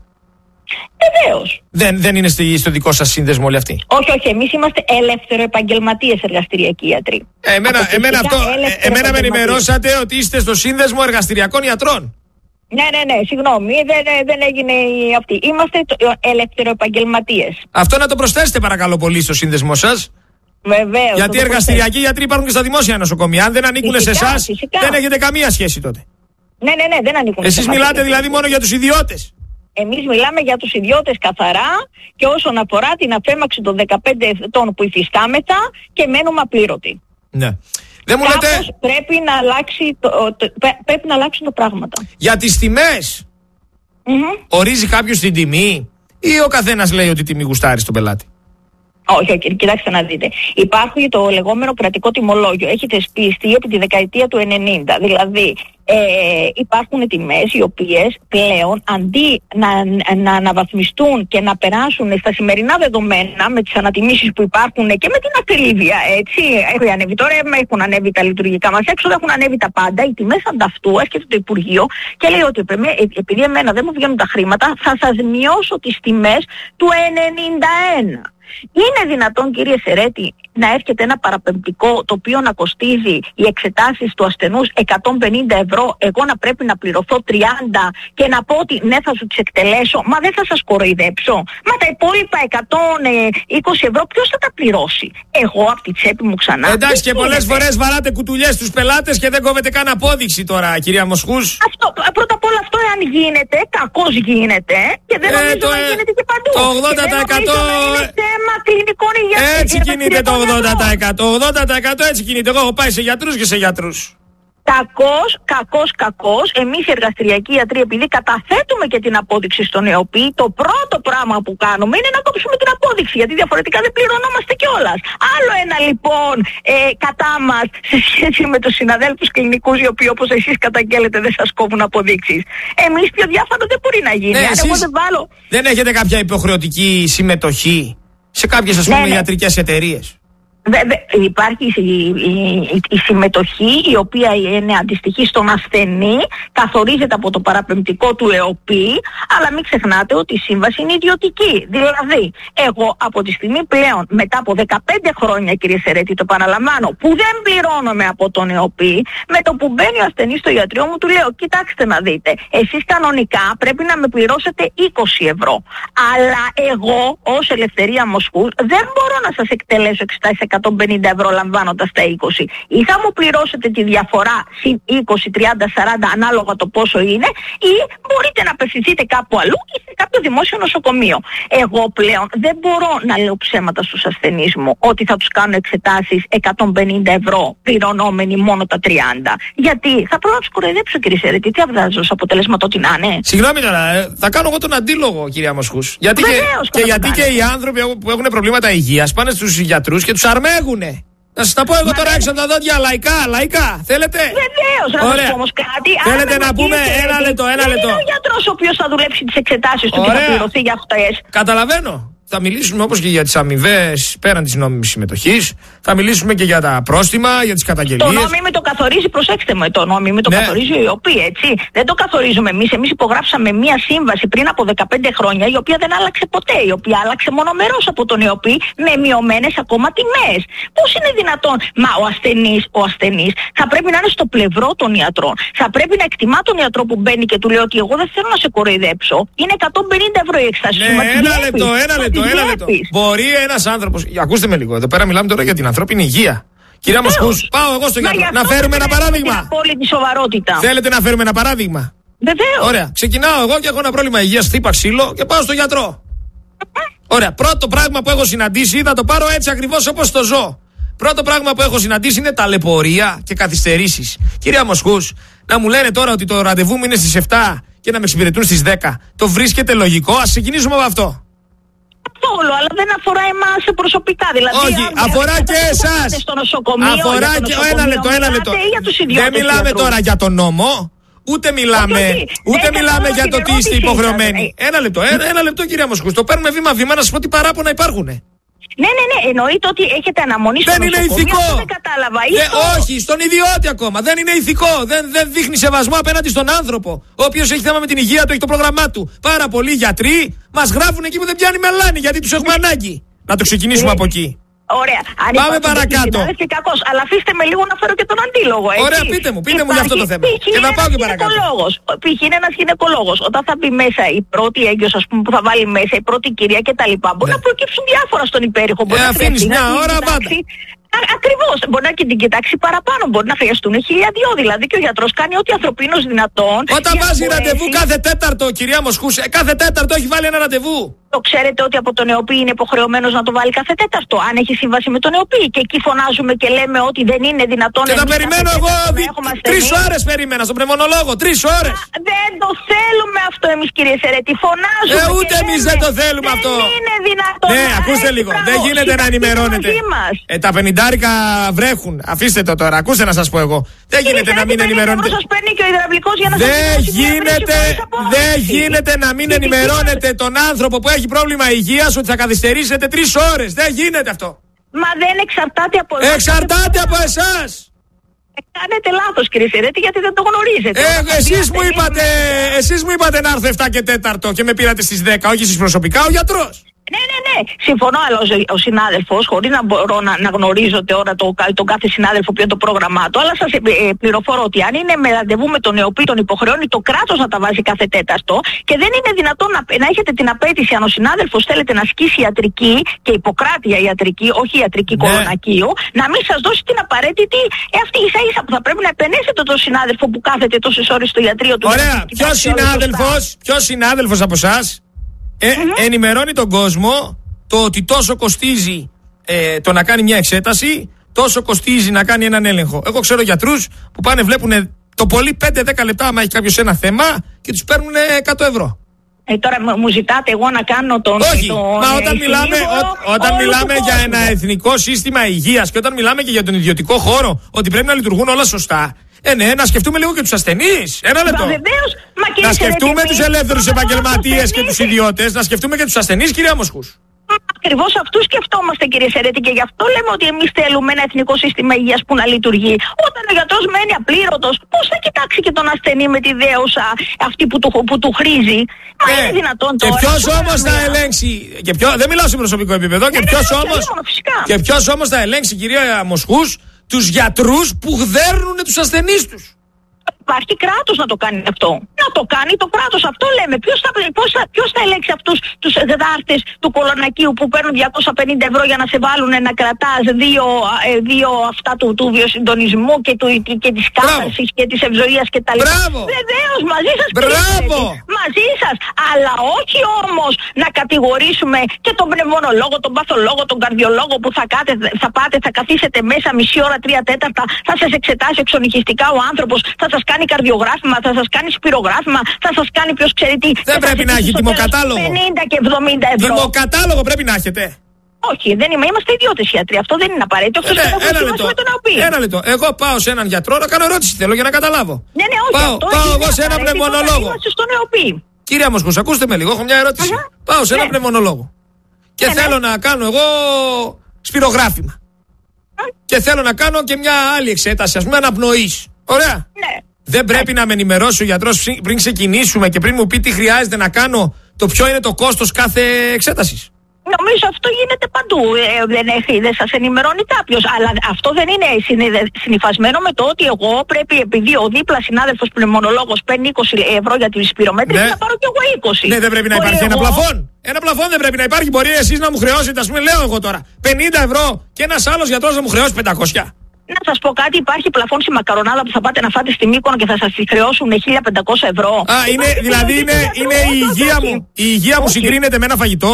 Βεβαίως. Δεν, δεν είναι στη, στο δικό σας σύνδεσμο όλοι αυτοί? Όχι, όχι. Εμείς είμαστε ελεύθερο-επαγγελματίες εργαστηριακοί ιατροί. Ε, εμένα εμένα, αυτό, ε, εμένα με ενημερώσατε ότι είστε στο σύνδεσμο εργαστηριακών ιατρών. Ναι, ναι, ναι. Συγγνώμη. Δεν, δεν έγινε αυτή. Είμαστε ελεύθερο-επαγγελματίες. Αυτό να το προσθέσετε παρακαλώ πολύ στο σύνδεσμό σας. Βεβαίως. Γιατί οι εργαστηριακοί γιατροί υπάρχουν και στα δημόσια νοσοκομεία. Αν δεν ανήκουν φυσικά, σε εσάς, δεν έχετε καμία σχέση τότε. Ναι, ναι, ναι. Δεν ανήκουν. Εσείς μιλάτε δηλαδή μόνο για τους ιδιώτες? Εμείς μιλάμε για τους ιδιώτες καθαρά, και όσον αφορά την αφέμαξη των δεκαπέντε ετών που υφιστάμεθα και μένουμε απλήρωτοι. Ναι. Δεν μου Κάπως λέτε... πρέπει να αλλάξει το, το, πρέπει να αλλάξουν τα πράγματα. Για τις τιμές, mm-hmm. ορίζει κάποιος την τιμή ή ο καθένας λέει ότι τιμή γουστάρει στον πελάτη? Όχι, όχι, κοιτάξτε να δείτε. Υπάρχει το λεγόμενο κρατικό τιμολόγιο. Έχει θεσπιστεί από τη δεκαετία του ενενήντα. Δηλαδή, ε, υπάρχουν τιμές οι οποίες πλέον αντί να, να αναβαθμιστούν και να περάσουν στα σημερινά δεδομένα με τις ανατιμήσεις που υπάρχουν και με την ακρίβεια, έτσι, έχουν ανέβει τώρα, έχουν ανέβει τα λειτουργικά μας έξοδα, έχουν ανέβει τα πάντα, οι τιμές ανταυτού, έρχεται το Υπουργείο και λέει ότι επειδή εμένα δεν μου βγαίνουν τα χρήματα, θα σας μειώσω τις τιμές του ενενήντα ένα. Είναι δυνατόν, κύριε Σερέτη, να έρχεται ένα παραπεμπτικό το οποίο να κοστίζει οι εξετάσεις του ασθενούς εκατόν πενήντα ευρώ, εγώ να πρέπει να πληρωθώ τριάντα και να πω ότι ναι θα σου τις εκτελέσω, μα δεν θα σας κοροϊδέψω. Μα τα υπόλοιπα εκατόν είκοσι ευρώ ποιος θα τα πληρώσει? Εγώ από τη τσέπη μου ξανά. Εντάξει, και πολλές φορές βαράτε κουτουλιές στους πελάτες και δεν κόβετε καν απόδειξη τώρα, κυρία Μοσχούς. Αυτό, πρώτα απ' όλα αυτό εάν γίνεται, κακώς γίνεται και δεν νομίζω ε, το, να ε, γίνεται και παντού. Το ογδόντα τοις εκατό έτσι κινείται το ογδόντα τοις εκατό. ογδόντα τοις εκατό έτσι κινείται. Εγώ έχω πάει σε γιατρούς και σε γιατρούς. Κακός, κακός, κακός. Εμείς οι εργαστηριακοί ιατροί, επειδή καταθέτουμε και την απόδειξη στον ΕΟΠΗ, το πρώτο πράγμα που κάνουμε είναι να κόψουμε την απόδειξη, γιατί διαφορετικά δεν πληρωνόμαστε κιόλας. Άλλο ένα λοιπόν ε, κατά μας σε σχέση με τους συναδέλφους κλινικούς, οι οποίοι όπως εσείς καταγγέλλετε δεν σας κόβουν αποδείξεις. Εμείς πιο διάφανο δεν μπορεί να γίνει. Ναι, Αν εγώ δεν βάλω... Δεν έχετε κάποια υποχρεωτική συμμετοχή σε κάποιες ας πούμε ναι, ναι. ιατρικές εταιρείες? Βέβαια, υπάρχει η, η, η συμμετοχή η οποία είναι αντιστοιχή στον ασθενή, καθορίζεται από το παραπεμπτικό του ΕΟΠΗ, αλλά μην ξεχνάτε ότι η σύμβαση είναι ιδιωτική. Δηλαδή, εγώ από τη στιγμή πλέον, μετά από δεκαπέντε χρόνια, κύριε Σερέτη, το παραλαμβάνω, που δεν πληρώνομαι από τον ΕΟΠΗ, με το που μπαίνει ο ασθενής στο ιατρείο μου, του λέω, κοιτάξτε να δείτε, εσείς κανονικά πρέπει να με πληρώσετε είκοσι ευρώ. Αλλά εγώ, ως Ελευθερία Μοσχούς, δεν μπορώ να σας εκτελέσω εξετάσεις εκατόν πενήντα ευρώ λαμβάνοντας τα είκοσι. Ή θα μου πληρώσετε τη διαφορά είκοσι, τριάντα, σαράντα ανάλογα το πόσο είναι, ή μπορείτε να απευθυνθείτε κάπου αλλού ή σε κάποιο δημόσιο νοσοκομείο. Εγώ πλέον δεν μπορώ να λέω ψέματα στους ασθενείς μου ότι θα τους κάνω εξετάσεις εκατόν πενήντα ευρώ πληρωνόμενοι μόνο τα τριάντα. Γιατί θα πρέπει να τους κοροϊδέψω, κύριε Σερέτη, τι αβδάζω ως αποτέλεσμα το ότι να είναι. Συγγνώμη τώρα, ε, θα κάνω εγώ τον αντίλογο, κυρία Μοσχούς. Γιατί, Βεβαίως, και, και, γιατί και οι άνθρωποι που έχουν προβλήματα υγείας πάνε στους γιατρούς και τους αρμέγουνε. Να σας τα πω εγώ τώρα έξω από τα δόντια, λαϊκά, λαϊκά. Θέλετε? Βεβαίως, να σας πω όμως κάτι. Θέλετε να πούμε ένα λεπτό, ένα λεπτό. Δεν είναι ο γιατρός ο οποίος θα δουλέψει τις εξετάσεις του και θα πληρωθεί για αυτές. Καταλαβαίνω. Θα μιλήσουμε όπως και για τις αμοιβές πέραν της νόμιμης συμμετοχής. Θα μιλήσουμε και για τα πρόστιμα, για τις καταγγελίες. Το νόμιμο το καθορίζει, προσέξτε με, το νόμιμο το ναι. καθορίζει η ΕΟΠΗ, έτσι. Δεν το καθορίζουμε εμείς. Εμείς υπογράψαμε μία σύμβαση πριν από δεκαπέντε χρόνια, η οποία δεν άλλαξε ποτέ. Η οποία άλλαξε μονομερώς από τον ΕΟΠΗ με μειωμένες ακόμα τιμές. Πώς είναι δυνατόν? Μα ο ασθενής, ο ασθενής θα πρέπει να είναι στο πλευρό των ιατρών. Θα πρέπει να εκτιμά τον ιατρό που μπαίνει και του λέει ότι εγώ δεν θέλω να σε κοροϊδέψω. Είναι εκατόν πενήντα ευρώ η εξετάση. Ναι, ένα λεπτό, ένα λεπτό. Ένα λεπτό. Μπορεί ένας άνθρωπος. Ακούστε με λίγο, εδώ πέρα μιλάμε τώρα για την ανθρώπινη υγεία. Κυρία Μοσχούς, πάω εγώ στο γιατρό. Να φέρουμε ένα παράδειγμα. Θέλετε να φέρουμε ένα παράδειγμα? Βεβαίως. Ωραία. Ξεκινάω εγώ και έχω ένα πρόβλημα υγείας, χτύπα ξύλο και πάω στο γιατρό. Ωραία. Πρώτο πράγμα που έχω συναντήσει, θα το πάρω έτσι ακριβώς όπως το ζω. Πρώτο πράγμα που έχω συναντήσει είναι ταλαιπωρία και καθυστερήσεις. Κυρία Μοσχούς, να μου λένε τώρα ότι το ραντεβού μου είναι στις επτά και να με εξυπηρετούν στις δέκα. Το βρίσκεται λογικό? Ας ξεκινήσουμε από αυτό. Καθόλου, αλλά δεν αφορά εμάς προσωπικά. Δηλαδή, όχι, αφορά και εσάς. Αφορά και. Ένα λεπτό, ένα λεπτό. Δεν μιλάμε τώρα για τον νόμο. Ούτε μιλάμε, όχι, ούτε μιλάμε για το τι είστε υποχρεωμένοι. Ένα λεπτό, ένα, ένα λεπτό κυρία Μοσκούς. Το παίρνουμε βήμα-βήμα να σας πω τι παράπονα υπάρχουν. Ναι, ναι, ναι. Εννοείται ότι έχετε αναμονή στο νοσοκομείο. Δεν είναι ηθικό. Δεν κατάλαβα. Δε, όχι, στον ιδιώτη ακόμα. Δεν είναι ηθικό. Δεν, δεν δείχνει σεβασμό απέναντι στον άνθρωπο. Ο οποίος έχει θέμα με την υγεία του, έχει το πρόγραμμά του. Πάρα πολλοί γιατροί μας γράφουν εκεί που δεν πιάνει μελάνη γιατί τους έχουμε ανάγκη. Να το ξεκινήσουμε από εκεί. Ωραία. Αν πάμε παρακάτω. Κακός, αλλά αφήστε με λίγο να φέρω και τον αντίλογο. Έτσι. Ωραία, πείτε μου, πείτε μου για αυτό το θέμα. Και να πάω και παρακάτω. Π.χ. είναι ένας γυναικολόγος. Όταν θα μπει μέσα η πρώτη έγκυος, ας πούμε, που θα βάλει μέσα, η πρώτη κυρία κτλ. Μπορεί ναι. να προκύψουν διάφορα στον υπέρηχο. Ε, αφήνεις μια ώρα πάντα. Ακριβώς. Μπορεί να την κοιτάξει παραπάνω. Μπορεί να χρειαστούν χίλια δυο. Δηλαδή και ο γιατρός κάνει ό,τι ανθρωπίνος δυνατόν. Όταν βάζει ραντεβού κάθε τέταρτο, κυρία Μοσκούς, κάθε τέταρτο έχει βάλει ένα ραντεβού. Το ξέρετε ότι από τον ΕΟΠΗ είναι υποχρεωμένος να το βάλει κάθε τέταρτο, αν έχει σύμβαση με τον ΕΟΠΗ. Και εκεί φωνάζουμε και λέμε ότι δεν είναι δυνατόν. Και θα περιμένω εγώ τρεις ώρες περίμενα στον πνευμονολόγο. Τρεις ώρες. Δεν το θέλουμε αυτό εμείς, κύριε Σερέτη. Φωνάζουμε. Ε, ούτε εμείς δεν το θέλουμε δεν αυτό. Δεν είναι δυνατόν. Ναι, ακούστε λίγο. Δεν γίνεται να ενημερώνετε. Ε, τα πενηντάρικα βρέχουν. Αφήστε το τώρα. Ακούστε να σας πω εγώ. Δεν γίνεται να μην ενημερώνετε. Δεν γίνεται, δεν γίνεται να μην ενημερώνετε τον άνθρωπο που έχει πρόβλημα υγείας ότι θα καθυστερήσετε τρεις ώρες. Δεν γίνεται αυτό. Μα δεν εξαρτάται από εσάς. Εξαρτάται από εσάς. Κάνετε λάθος, κύριε Σερέτη, γιατί δεν το γνωρίζετε. Ε, εσείς μου είπατε, εσείς μου είπατε να έρθω επτά και τέταρτο και με πήρατε στις δέκα, όχι εσείς προσωπικά, ο γιατρός. Ναι, ναι, ναι. Συμφωνώ, αλλά ο συνάδελφος, χωρίς να μπορώ να, να γνωρίζω τώρα τον το κάθε συνάδελφο ποιο είναι το πρόγραμμά του, αλλά σας ε, ε, πληροφορώ ότι αν είναι με ραντεβού με τον ΕΟΠΗ, τον υποχρεώνει το κράτος να τα βάζει κάθε τέταρτο και δεν είναι δυνατόν να, να έχετε την απέτηση, αν ο συνάδελφος θέλετε να ασκήσει ιατρική και υποκράτεια ιατρική, όχι ιατρική ναι. κολονακίου, να μην σας δώσει την απαραίτητη ε, αυτή ίσα ίσα που θα πρέπει να επενέσετε τον συνάδελφο που κάθεται τόσες ώρες στο ιατρείο του. Ωραία, ποιος συνάδελφος, ποιος συνάδελφος από εσάς Ε, mm-hmm. ενημερώνει τον κόσμο το ότι τόσο κοστίζει ε, το να κάνει μια εξέταση, τόσο κοστίζει να κάνει έναν έλεγχο. Εγώ ξέρω γιατρούς που πάνε βλέπουν το πολύ πέντε δέκα λεπτά άμα έχει κάποιος ένα θέμα και τους παίρνουν εκατό ευρώ. Ε, τώρα μου ζητάτε εγώ να κάνω τον... Όχι, τον, μα όταν ε, μιλάμε, ό, όταν μιλάμε για ένα εθνικό σύστημα υγείας και όταν μιλάμε και για τον ιδιωτικό χώρο ότι πρέπει να λειτουργούν όλα σωστά. Ε, ναι, να σκεφτούμε λίγο και τους ασθενείς. Ένα λεπτό. Βεβαίως, μα να σκεφτούμε τους ελεύθερους επαγγελματίες και τους ιδιώτες. Να σκεφτούμε και τους ασθενείς, κυρία Μοσκούς. Ακριβώς αυτούς σκεφτόμαστε, κύριε Σερέτη, και γι' αυτό λέμε ότι εμείς θέλουμε ένα εθνικό σύστημα υγείας που να λειτουργεί. Όταν ο γιατρός μένει απλήρωτος, πώς θα κοιτάξει και τον ασθενή με τη δέουσα αυτή που του, που του χρήζει. Μα ε, είναι δυνατόν τώρα. Και ποιος όμως θα ελέγξει. Και ποιο, δεν μιλάω σε προσωπικό επίπεδο. Και ποιος όμως, και ποιος όμως θα ελέγξει, κυρία Μοσκούς, τους γιατρούς που γδέρνουν τους ασθενείς τους. Υπάρχει κράτος να το κάνει αυτό. Να το κάνει το κράτος. Αυτό λέμε. Ποιος θα, ποιος θα, ποιος θα ελέγξει αυτούς τους διδάκτες του κολονακίου που παίρνουν διακόσια πενήντα ευρώ για να σε βάλουν να κρατάς δύο, ε, δύο αυτά του, του βιοσυντονισμού και, του, και της κάθαρσης και της ευζοίας και τα λοιπά. Βεβαίως, μαζί σας. Μπράβο. Μαζί σας. Αλλά όχι όμως να κατηγορήσουμε και τον πνευμονολόγο, τον παθολόγο, τον καρδιολόγο που θα, κάτε, θα πάτε, θα καθίσετε μέσα μισή ώρα, τρία τέταρτα, θα σας εξετάσει εξονυχιστικά ο άνθρωπος, θα σας κάνει καρδιογράφημα, θα σας κάνει σπυρογράφημα, θα σας κάνει ποιος ξέρει τι. Δεν πρέπει να έχει τιμοκατάλογο. πενήντα και εβδομήντα ευρώ. Τιμοκατάλογο πρέπει να έχετε. Όχι, δεν είμαι, είμαστε ιδιώτες γιατροί. Αυτό δεν είναι απαραίτητο. Αυτό ε, ναι, ένα λεπτό. Ένα λεπτό. Εγώ πάω σε έναν γιατρό να κάνω ερώτηση. Θέλω για να καταλάβω. Ναι, ναι, όχι. Πάω, πάω εγώ σε έναν πνευμονολόγο. Κυρία Μοσκούς, ακούστε με λίγο. Έχω μια ερώτηση. Uh-huh. Πάω σε έναν ναι. πνευμονολόγο. Και ναι, θέλω ναι. να κάνω εγώ σπυρογράφημα. Uh-huh. Και θέλω να κάνω και μια άλλη εξέταση, ας πούμε αναπνοής. Ωραία. Ναι. Δεν πρέπει να με ενημερώσει ο γιατρός πριν ξεκινήσουμε και πριν μου πει τι χρειάζεται να κάνω, το ποιο είναι το κόστος κάθε εξέτασης. Νομίζω αυτό γίνεται παντού. Ε, δεν, έχει, δεν σας ενημερώνει κάποιος. Αλλά αυτό δεν είναι συνυφασμένο με το ότι εγώ πρέπει, επειδή ο δίπλα συνάδελφος πνευμονολόγος παίρνει είκοσι ευρώ για τη σπυρομέτρηση, ναι. να πάρω κι εγώ είκοσι. Ναι, δεν πρέπει να υπάρχει εγώ... ένα πλαφόν. Ένα πλαφόν δεν πρέπει να υπάρχει. Μπορεί εσείς να μου χρεώσετε, ας πούμε, λέω εγώ τώρα, πενήντα ευρώ και ένας άλλος γιατρός να μου χρεώσει πεντακόσια. Να σας πω κάτι, υπάρχει πλαφόν στη μακαρονάδα που θα πάτε να φάτε στη Μύκονο και θα σας χρεώσουν χίλια πεντακόσια ευρώ. Α, είναι, δηλαδή είναι, είναι η υγεία μου. Η υγεία μου συγκρίνεται με ένα φαγητό.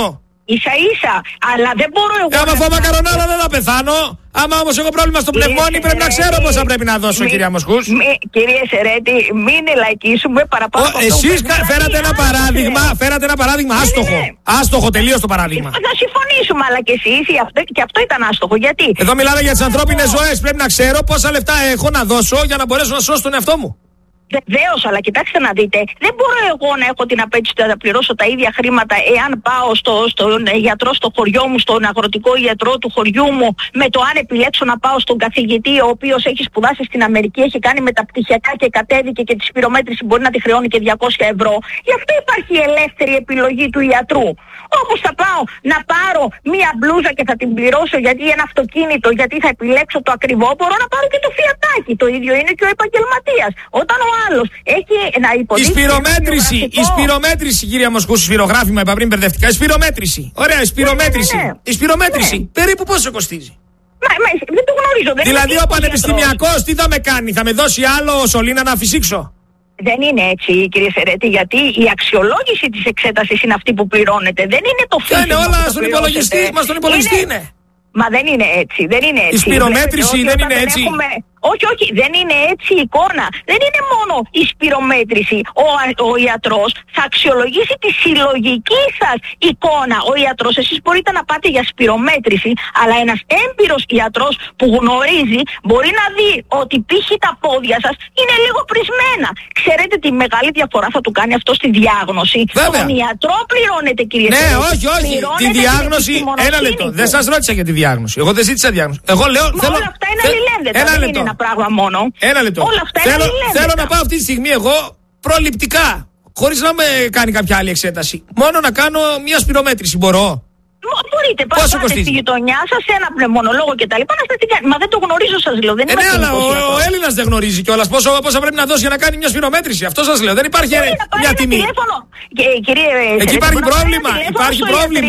Ίσα ίσα, αλλά δεν μπορώ εγώ. Άμα φάω μακαρονάδα δεν θα πεθάνω. Άμα όμως έχω πρόβλημα στο πνευμόνι, πρέπει να ξέρω πόσα πρέπει να δώσω, μη, κυρία Μοσχούς. Κύριε Σερέτη, μην ελαϊκίσουμε παραπάνω. Ο, εσείς φέρατε ένα παράδειγμα, φέρατε ένα παράδειγμα άστοχο. Άστοχο τελείως το παράδειγμα. Θα συμφωνήσουμε, αλλά και εσείς και αυτό ήταν άστοχο. Γιατί? Εδώ μιλάμε για τις ανθρώπινες ζωές. Πρέπει να ξέρω πόσα λεφτά έχω να δώσω για να μπορέσω να σώσω τον εαυτό μου. Βεβαίως, αλλά κοιτάξτε να δείτε, δεν μπορώ εγώ να έχω την απέτηση να τα πληρώσω τα ίδια χρήματα εάν πάω στο, στον γιατρό στο χωριό μου, στον αγροτικό γιατρό του χωριού μου, με το αν επιλέξω να πάω στον καθηγητή ο οποίος έχει σπουδάσει στην Αμερική, έχει κάνει μεταπτυχιακά και κατέβηκε και τη σπυρομέτρηση μπορεί να τη χρεώνει και διακόσια ευρώ. Γι' αυτό υπάρχει η ελεύθερη επιλογή του ιατρού. Όπως θα πάω να πάρω μία μπλούζα και θα την πληρώσω γιατί ένα αυτοκίνητο, γιατί θα επιλέξω το ακριβό, μπορώ να πάρω και το φιατάκι. Το ίδιο είναι και ο επαγγελματίας. Όταν ο άλλος έχει να υποδείξει. Η σπυρομέτρηση, η σπυρομέτρηση, κυρία Μοσχού, σφυρογράφημα, είπα πριν μπερδευτικά. Η σπυρομέτρηση. Ωραία, η σπυρομέτρηση. Ναι, ναι, ναι. Η σπυρομέτρηση. Ναι. Περίπου πόσο κοστίζει? Μα, μα, δεν το γνωρίζω. Δεν δηλαδή ο πανεπιστημιακός τι θα με κάνει, θα με δώσει άλλο σωλήνα να φυσήξω? Δεν είναι έτσι, κύριε Σερέτη, γιατί η αξιολόγηση της εξέτασης είναι αυτή που πληρώνεται. Δεν είναι το φύσιμο. Είναι όλα στον υπολογιστή, μα στον υπολογιστή είναι. είναι. Μα δεν είναι έτσι, δεν είναι έτσι. Η σπυρομέτρηση δεν είναι έτσι. Έχουμε... Όχι, όχι, δεν είναι έτσι η εικόνα. Δεν είναι μόνο η σπυρομέτρηση. Ο, ο ιατρός θα αξιολογήσει τη συλλογική σας εικόνα. Ο ιατρός, εσείς μπορείτε να πάτε για σπυρομέτρηση, αλλά ένας έμπειρος ιατρός που γνωρίζει μπορεί να δει ότι π.χ. τα πόδια σας είναι λίγο πρισμένα. Ξέρετε τι μεγάλη διαφορά θα του κάνει αυτό στη διάγνωση? Βέβαια. Τον ιατρό πληρώνετε, κύριε Ναι, Σερέτη, όχι, όχι. Τη διάγνωση. Ένα λεπτό. Δεν σας ρώτησα για τη διάγνωση. Εγώ δεν ζήτησα διάγνωση. Εγώ λέω. Μα θέλω... όλα αυτά είναι αλληλένδετα. Ένα δεν λεπτό. Είναι ένα πράγμα μόνο. Ένα λεπτό. Όλα αυτά θέλω, είναι θέλω να πάω αυτή τη στιγμή εγώ προληπτικά. Χωρίς να με κάνει κάποια άλλη εξέταση. Μόνο να κάνω μια σπυρομέτρηση. Μπορώ? Μπορείτε, πάτε στη γειτονιά σας, σε ένα πνευμονολόγο κτλ. Να σας την κάνει. Μα δεν το γνωρίζω, σας λέω. Δεν ε, ναι, αλλά ο, ο Έλληνας δεν γνωρίζει κιόλας πόσο, πόσα πρέπει να δώσει για να κάνει μια σπυρομέτρηση. Αυτό σας λέω. Δεν υπάρχει ε, μια τιμή. Και, κύριε, εκεί υπάρχει πρόβλημα. Υπάρχει πρόβλημα.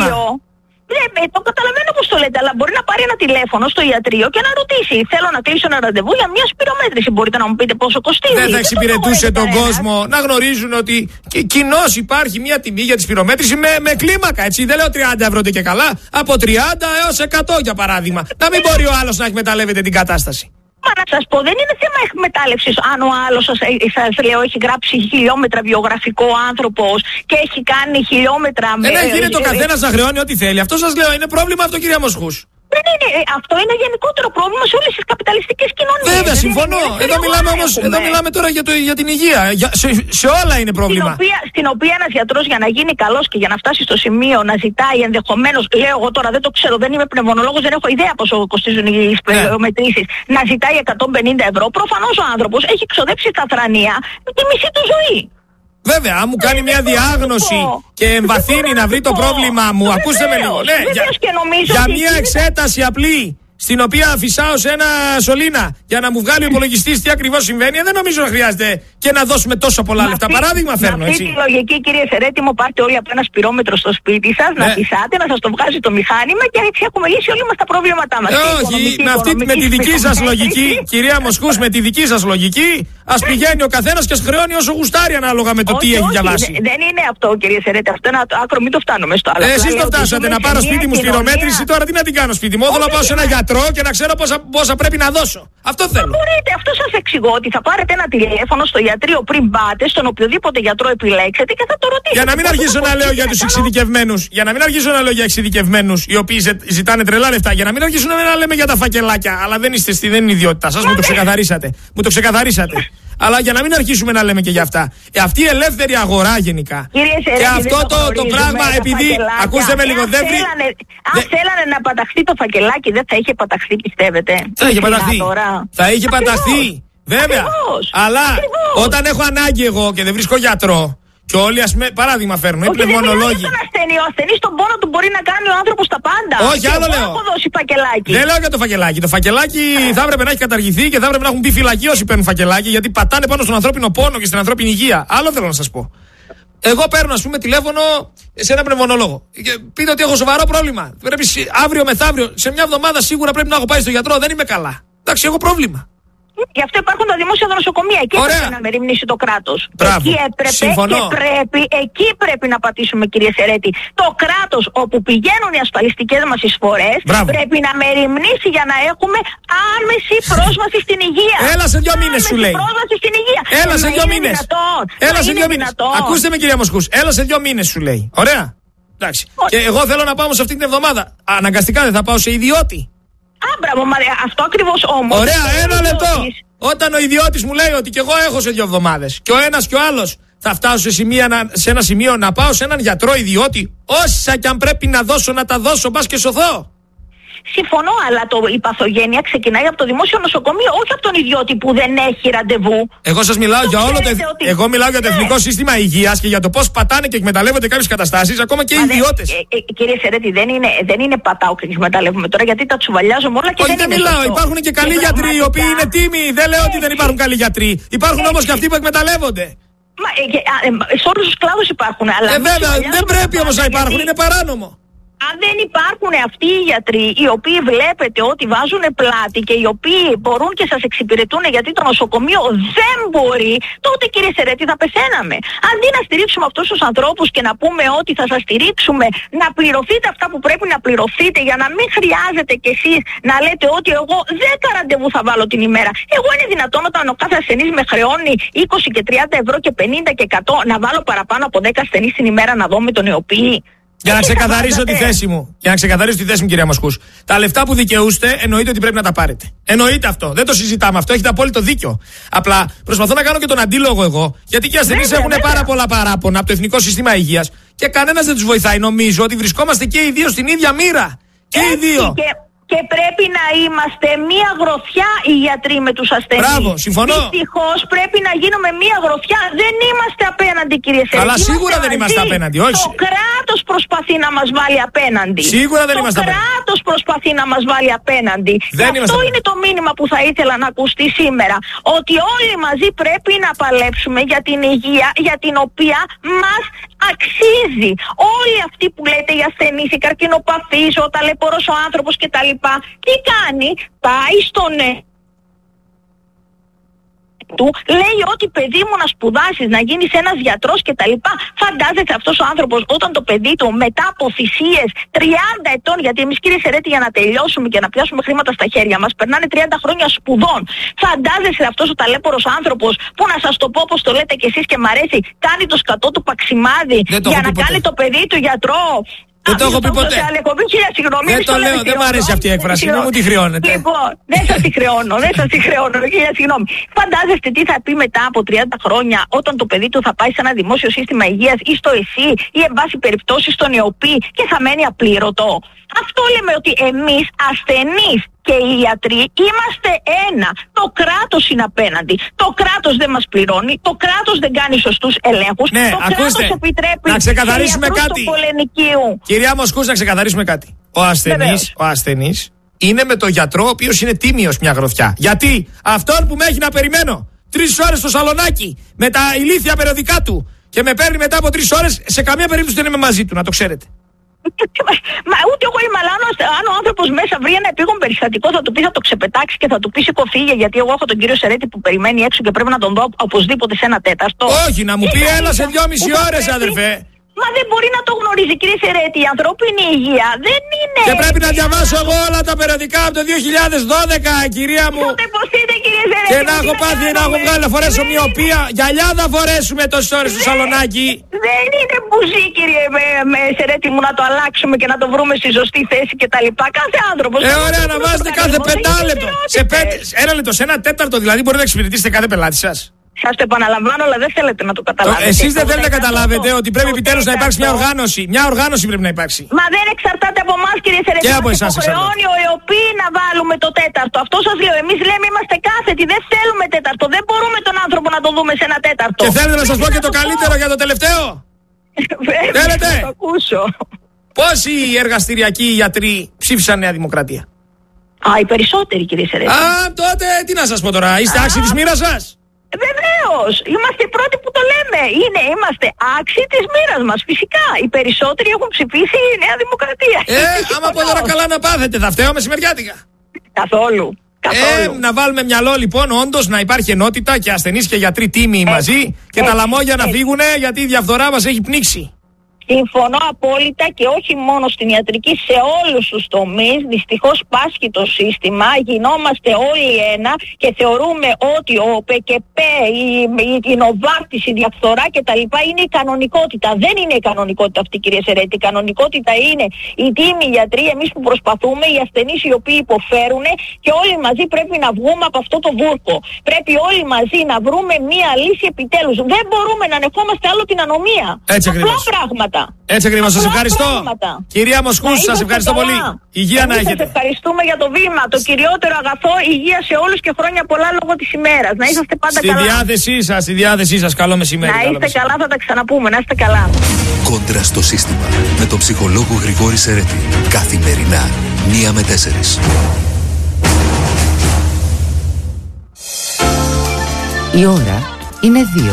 Ναι, το καταλαβαίνω πώς το λέτε, αλλά μπορεί να πάρει ένα τηλέφωνο στο ιατρείο και να ρωτήσει. Θέλω να κλείσω ένα ραντεβού για μια σπυρομέτρηση. Μπορείτε να μου πείτε πόσο κοστίζει? Δεν θα εξυπηρετούσε τον κόσμο να γνωρίζουν ότι κοινώς υπάρχει μια τιμή για τη σπυρομέτρηση με, με κλίμακα. Έτσι. Δεν λέω τριάντα ευρώ και καλά. Από τριάντα έως εκατό για παράδειγμα. Να μην μπορεί ο άλλος να εκμεταλλεύεται την κατάσταση. Μα να σας πω, δεν είναι θέμα εκμετάλλευσης. Αν ο άλλος σας, σας λέω έχει γράψει χιλιόμετρα βιογραφικό άνθρωπος και έχει κάνει χιλιόμετρα με... Δεν γίνεται ο καθένας να χρεώνει ό,τι θέλει. Αυτό σας λέω, είναι πρόβλημα αυτό, κυρία Μοσχούς. Δεν είναι, αυτό είναι γενικότερο πρόβλημα σε όλες τις καπιταλιστικές κοινωνίες. Βέβαια, συμφωνώ. Εδώ μιλάμε όμως, εδώ μιλάμε τώρα για, το, για την υγεία. Για, σε, σε όλα είναι πρόβλημα. Στην οποία, στην οποία ένας γιατρός για να γίνει καλός και για να φτάσει στο σημείο να ζητάει ενδεχομένως, λέω εγώ τώρα δεν το ξέρω, δεν είμαι πνευμονολόγος, δεν έχω ιδέα πόσο κοστίζουν οι σπυρομετρήσεις, ναι. να ζητάει εκατόν πενήντα ευρώ. Προφανώς ο άνθρωπος έχει ξοδέψει στα θρανία τη μισή του ζωή. Βέβαια, αν μου κάνει μια διάγνωση και εμβαθύνει να βρει το πρόβλημά μου, ακούστε με λίγο. Ναι, για μια εξέταση απλή, στην οποία φυσάω σε ένα σωλήνα για να μου βγάλει ο υπολογιστής τι ακριβώς συμβαίνει, δεν νομίζω να χρειάζεται και να δώσουμε τόσο πολλά λεφτά. Παράδειγμα φέρνω, έτσι. Με αυτή τη λογική, κύριε Σερέτη, μου πάρτε όλοι από ένα σπυρόμετρο στο σπίτι σας, ναι. να φυσάτε, να σας το βγάζει το μηχάνημα και έτσι έχουμε λύσει όλοι μας τα προβλήματά μας. Ε, όχι, με, αυτή, με τη δική σας λογική, κυρία Μοσχούς, με τη δική σας λογική, ας πηγαίνει ο καθένας και ας χρεώνει όσο γουστάρει ανάλογα με το τι έχει διαβάσει. Δεν είναι αυτό, κύριε Σερέτη, αυτό είναι άκρο, μην το φτάνουμε στο άλλο. Εσείς το φτάσατε να πάρω σπίτι μου σπυρομέτρηση, τώρα τι να την κάνω σπίτι μου? Θέλω να πάω σε ένα γιατρό και να ξέρω πόσα, πόσα πρέπει να δώσω. Αυτό θέλω. Μπορείτε, αυτό σας εξηγώ ότι θα πάρετε ένα τηλέφωνο στο ιατρείο πριν πάτε, στον οποιοδήποτε γιατρό επιλέξετε και θα το ρωτήσετε. Για να μην αρχίσω να λέω για τους εξειδικευμένους, για να μην αρχίσω να λέω για εξειδικευμένους οι οποίοι ζητάνε τρελά λεφτά, για να μην αρχίσουμε να λέμε για τα φακελάκια. Αλλά δεν είστε στη, δεν είναι ιδιότητά σας, μου το ξεκαθαρίσατε. Μου το ξεκαθαρίσατε. Αλλά για να μην αρχίσουμε να λέμε και για αυτά. Ε, αυτή η ελεύθερη αγορά γενικά. Κύριε Σερέτη, και αυτό το, το πράγμα επειδή. Ακούστε με λίγο, δεν βρει. Αν δε... θέλανε να παταχθεί το φακελάκι, δεν θα είχε παταχθεί, πιστεύετε? Θα είχε παταχθεί. Θα είχε παταχθεί. Βέβαια. Ακριβώς. Αλλά Ακριβώς. όταν έχω ανάγκη εγώ και δεν βρίσκω γιατρό. Και όλοι, ας πούμε, παράδειγμα φέρνω, οι πνευμονολόγοι. Δεν ασθενή. Ο ασθενής τον πόνο του μπορεί να κάνει ο άνθρωπος τα πάντα. Όχι, άλλο λέω. Έχω δώσει φακελάκι. Δεν λέω για το φακελάκι. Το φακελάκι θα έπρεπε να έχει καταργηθεί και θα έπρεπε να έχουν μπει φυλακοί όσοι παίρνουν φακελάκι, γιατί πατάνε πάνω στον ανθρώπινο πόνο και στην ανθρώπινη υγεία. Άλλο θέλω να σας πω. Εγώ παίρνω, ας πούμε, τηλέφωνο σε ένα πνευμονολόγο. Και πείτε ότι έχω σοβαρό πρόβλημα. Πρέπει αύριο μεθαύριο, σε μια εβδομάδα σίγουρα πρέπει να έχω πάει στο γιατρό. Δεν είμαι καλά. Εντάξει, έχω πρόβλημα. Γι' αυτό υπάρχουν τα δημόσια νοσοκομεία. Εκεί Ωραία. έπρεπε να μεριμνήσει το κράτος. Μπράβο. Εκεί έπρεπε Συμφωνώ. και πρέπει, εκεί πρέπει να πατήσουμε, κύριε Σερέτη. Το κράτος όπου πηγαίνουν οι ασφαλιστικές μας εισφορές πρέπει να μεριμνήσει για να έχουμε άμεση πρόσβαση στην υγεία. Έλα σε δύο μήνες σου λέει. Πρόσβαση στην υγεία. Έλα σε δύο μήνες. Έλα σε δύο μήνες. Ακούστε με, κυρία Μοσκούς. Έλα σε δύο μήνες σου λέει. Ωραία. Εντάξει. Και εγώ θέλω να πάω σε αυτή την εβδομάδα. Αναγκαστικά δεν θα πάω σε ιδιώτη. Α, μπράβο, μα αυτό ακριβώς όμως. Ωραία, ένα λεπτό. Όταν ο ιδιώτης μου λέει ότι και εγώ έχω σε δύο εβδομάδες και ο ένας και ο άλλος, θα φτάσω σε, σημεία, σε ένα σημείο να πάω σε έναν γιατρό ιδιώτη. Όσα κι αν πρέπει να δώσω, να τα δώσω, πας και σωθώ. Συμφωνώ, αλλά το, η παθογένεια ξεκινάει από το δημόσιο νοσοκομείο, όχι από τον ιδιώτη που δεν έχει ραντεβού. Εγώ σας μιλάω το για όλο το, ότι... εγώ μιλάω για το Εθνικό ναι. Σύστημα Υγείας και για το πώς πατάνε και εκμεταλλεύονται κάποιες καταστάσεις, ακόμα και οι ιδιώτες. Ε, ε, κύριε Σερέτη, δεν είναι, δεν είναι πατάω και εκμεταλλεύουμε τώρα, γιατί τα τσουβαλιάζουμε όλα και όχι, δεν, δεν είναι μιλάω. σωστό. Υπάρχουν και καλοί και γιατροί πραγματικά... οι οποίοι είναι τίμοι. Δεν λέω ότι δεν υπάρχουν καλοί γιατροί. Υπάρχουν όμως και αυτοί που εκμεταλλεύονται. Μα, ε, ε, ε, σε όλους τους κλάδους υπάρχουν. Αλλά ε, βέβαια, δεν πρέπει όμως να υπάρχουν. Είναι παράνομο. Αν δεν υπάρχουν αυτοί οι γιατροί οι οποίοι βλέπετε ότι βάζουν πλάτη και οι οποίοι μπορούν και σας εξυπηρετούν γιατί το νοσοκομείο δεν μπορεί, τότε κύριε Σερέτη θα πεθαίναμε. Αντί να στηρίξουμε αυτούς τους ανθρώπους και να πούμε ότι θα σας στηρίξουμε, να πληρωθείτε αυτά που πρέπει να πληρωθείτε για να μην χρειάζεται κι εσείς να λέτε ότι εγώ δέκα ραντεβού θα βάλω την ημέρα. Εγώ είναι δυνατόν όταν ο κάθε ασθενής με χρεώνει είκοσι και τριάντα ευρώ και πενήντα και εκατό να βάλω παραπάνω από δέκα ασθενείς την ημέρα να δω με τον ιοποιή? Για να ξεκαθαρίσω τη θέση μου. Για να ξεκαθαρίσω τη θέση μου, κυρία Μοσκούς. Τα λεφτά που δικαιούστε εννοείται ότι πρέπει να τα πάρετε. Εννοείται αυτό. Δεν το συζητάμε αυτό. Έχετε απόλυτο δίκιο. Απλά προσπαθώ να κάνω και τον αντίλογο εγώ. Γιατί και οι ασθενείς έχουν βέβαια. πάρα πολλά παράπονα από το Εθνικό Σύστημα Υγείας και κανένας δεν τους βοηθάει. Νομίζω ότι βρισκόμαστε και οι δύο στην ίδια μοίρα. Και οι δύο. Και... Και πρέπει να είμαστε μία γροθιά οι γιατροί με τους ασθενείς. Μπράβο, συμφωνώ. Δυστυχώς πρέπει να γίνουμε μία γροθιά. Δεν είμαστε απέναντι, κύριε Σερέτη. Αλλά σίγουρα δεν είμαστε απέναντι, όχι. Το κράτος προσπαθεί να μας βάλει απέναντι. Σίγουρα δεν το είμαστε απέναντι. Το κράτος προσπαθεί να μας βάλει απέναντι. Δεν αυτό είμαστε είναι το μήνυμα που θα ήθελα να ακουστεί σήμερα. Ότι όλοι μαζί πρέπει να παλέψουμε για την υγεία για την οποία μας αξίζει. Όλοι αυτοί που λέτε οι ασθενείς, οι καρκινοπαθείς, ο ταλαιπωρός ο άνθρωπος κτλ. Τι κάνει? Πάει στον του, λέει ότι παιδί μου να σπουδάσεις, να γίνεις ένας γιατρός κτλ. Φαντάζεται αυτός ο άνθρωπος όταν το παιδί του μετά από θυσίες τριάντα ετών, γιατί εμείς κύριε Σερέτη για να τελειώσουμε και να πιάσουμε χρήματα στα χέρια μας περνάνε τριάντα χρόνια σπουδών. Φαντάζεσαι αυτός ο ταλέπορος άνθρωπος που να σας το πω όπως το λέτε κι εσείς και μ' αρέσει, κάνει το σκατό του παξιμάδι για να κάνει το παιδί του γιατρό. Δεν το έχω πει ποτέ. Δεν το λέω, δεν μου αρέσει αυτή η έκφραση. Μην μου τη χρεώνετε. Λοιπόν, δεν σας τη χρεώνω, δεν σας τη χρεώνω. Συγγνώμη. Φαντάζεστε τι θα πει μετά από τριάντα χρόνια όταν το παιδί του θα πάει σε ένα δημόσιο σύστημα υγείας ή στο ΕΣΥ ή εν πάση περιπτώσει στον ΕΟΠΗ και θα μένει απλήρωτο. Αυτό λέμε ότι εμείς ασθενείς και οι ιατροί είμαστε ένα. Το κράτος είναι απέναντι. Το κράτος δεν μας πληρώνει. Το κράτος δεν κάνει σωστούς ελέγχους. Ναι, το ακούστε, κράτος επιτρέπει να ξεκαθαρίσουμε κάτι. Κυρία Μοσκούς, να ξεκαθαρίσουμε κάτι. Ο ασθενής, ο ασθενής είναι με τον γιατρό ο οποίος είναι τίμιος μια γροθιά. Γιατί αυτόν που με έχει να περιμένω τρεις ώρες στο σαλονάκι με τα ηλίθια περιοδικά του και με παίρνει μετά από τρεις ώρες, σε καμία περίπτωση δεν είμαι μαζί του, να το ξέρετε. Μα ούτε εγώ είμαι, αλλά αν ο άνθρωπος μέσα βρει ένα επίγον περιστατικό θα του πει, θα το ξεπετάξει και θα του πει σηκώ φύγε, γιατί εγώ έχω τον κύριο Σερέτη που περιμένει έξω και πρέπει να τον δω οπωσδήποτε σε ένα τέταρτο. Όχι, να μου πει έλα σε δυόμιση ώρες αδερφέ. Μα δεν μπορεί να το γνωρίζει, κύριε Σερέτη. Η ανθρώπινη υγεία δεν είναι. Και πρέπει να διαβάσω εγώ όλα τα περιοδικά από το δύο χιλιάδες δώδεκα, κυρία μου. Τότε πώς είναι, κύριε Σερέτη. Και να έχω πάθει να έχω βγάλει να φορέσω μοιοπία. Γυαλιά θα φορέσουμε τόσες ώρες στο σαλονάκι. Δεν είναι μπουζί, κύριε με, με Σερέτη μου, να το αλλάξουμε και να το βρούμε στη σωστή θέση κτλ. Κάθε άνθρωπος. Ε, ωραία, να βάζετε κάθε πεντάλεπτο. Σε πέντε, ένα λεπτό, σε ένα τέταρτο δηλαδή μπορείτε να εξυπηρετήσετε κάθε πελάτη σας. Σας το επαναλαμβάνω, αλλά δεν θέλετε να το καταλάβετε. Εσείς δεν θέλετε να καταλάβετε ότι πρέπει επιτέλους να υπάρξει μια οργάνωση. Μια οργάνωση πρέπει να υπάρξει. Μα δεν εξαρτάται από εμάς, κύριε Σερέτη. Και από εσάς εξαρτάται. Υποχρεώνει ο ΕΟΠΗ να βάλουμε το τέταρτο. Αυτό σας λέω. Εμείς λέμε είμαστε κάθετοι. Δεν θέλουμε τέταρτο. Δεν μπορούμε τον άνθρωπο να το δούμε σε ένα τέταρτο. Και θέλετε να σας πω και το καλύτερο για το τελευταίο. Θέλετε. Να το ακούσω. Πόσοι εργαστηριακοί γιατροί ψήφισαν Νέα Δημοκρατία? Α, οι περισσότεροι, κύριε Σερέτη. Α, τότε τι να σας πω τώρα. Είστε άξιοι της μοίρας σας. Βεβαίως, είμαστε οι πρώτοι που το λέμε. Είναι, είμαστε άξιοι της μοίρας μας. Φυσικά, οι περισσότεροι έχουν ψηφίσει η Νέα Δημοκρατία. Ε, άμα από τώρα καλά να πάθετε, θα φταίω μεσημεριάτικα. Καθόλου. Καθόλου. Ε, να βάλουμε μυαλό λοιπόν, όντως να υπάρχει ενότητα και ασθενείς και γιατροί τίμοι έτσι, μαζί και έτσι, τα λαμόγια έτσι. να φύγουνε, γιατί η διαφθορά μας έχει πνίξει. Συμφωνώ απόλυτα και όχι μόνο στην ιατρική, σε όλους τους τομείς. Δυστυχώς πάσχει το σύστημα, γινόμαστε όλοι ένα και θεωρούμε ότι ο ΠΚΠ, η, η, η Νοβάρτης, η διαφθορά κτλ. Είναι η κανονικότητα. Δεν είναι η κανονικότητα αυτή, κυρία Σερέτη. Η κανονικότητα είναι οι τίμοι γιατροί, εμείς που προσπαθούμε, οι ασθενείς οι οποίοι υποφέρουν, και όλοι μαζί πρέπει να βγούμε από αυτό το βούρκο. Πρέπει όλοι μαζί να βρούμε μία λύση επιτέλους. Δεν μπορούμε να ανεχόμαστε άλλο την ανομία. Έτσι ακριβώς. Απλά πράγματα. Έτσι ακριβώς, σας ευχαριστώ. Πράγματα. Κυρία Μοσκούς, σας ευχαριστώ καλά. πολύ. Υγεία Εμείς να έχετε. Σας ευχαριστούμε για το βήμα. Το κυριότερο αγαθό, υγεία σε όλους και χρόνια πολλά λόγω της ημέρας. Να είσαστε πάντα στη καλά. Στη διάθεσή σας, στη διάθεσή σας. Καλό μεσημέρι. Να είστε καλά, θα τα ξαναπούμε. Να είστε καλά. Κόντρα στο σύστημα με τον ψυχολόγο Γρηγόρη Σερέτη. Καθημερινά, μία με τέσσερις. Η ώρα είναι δύο.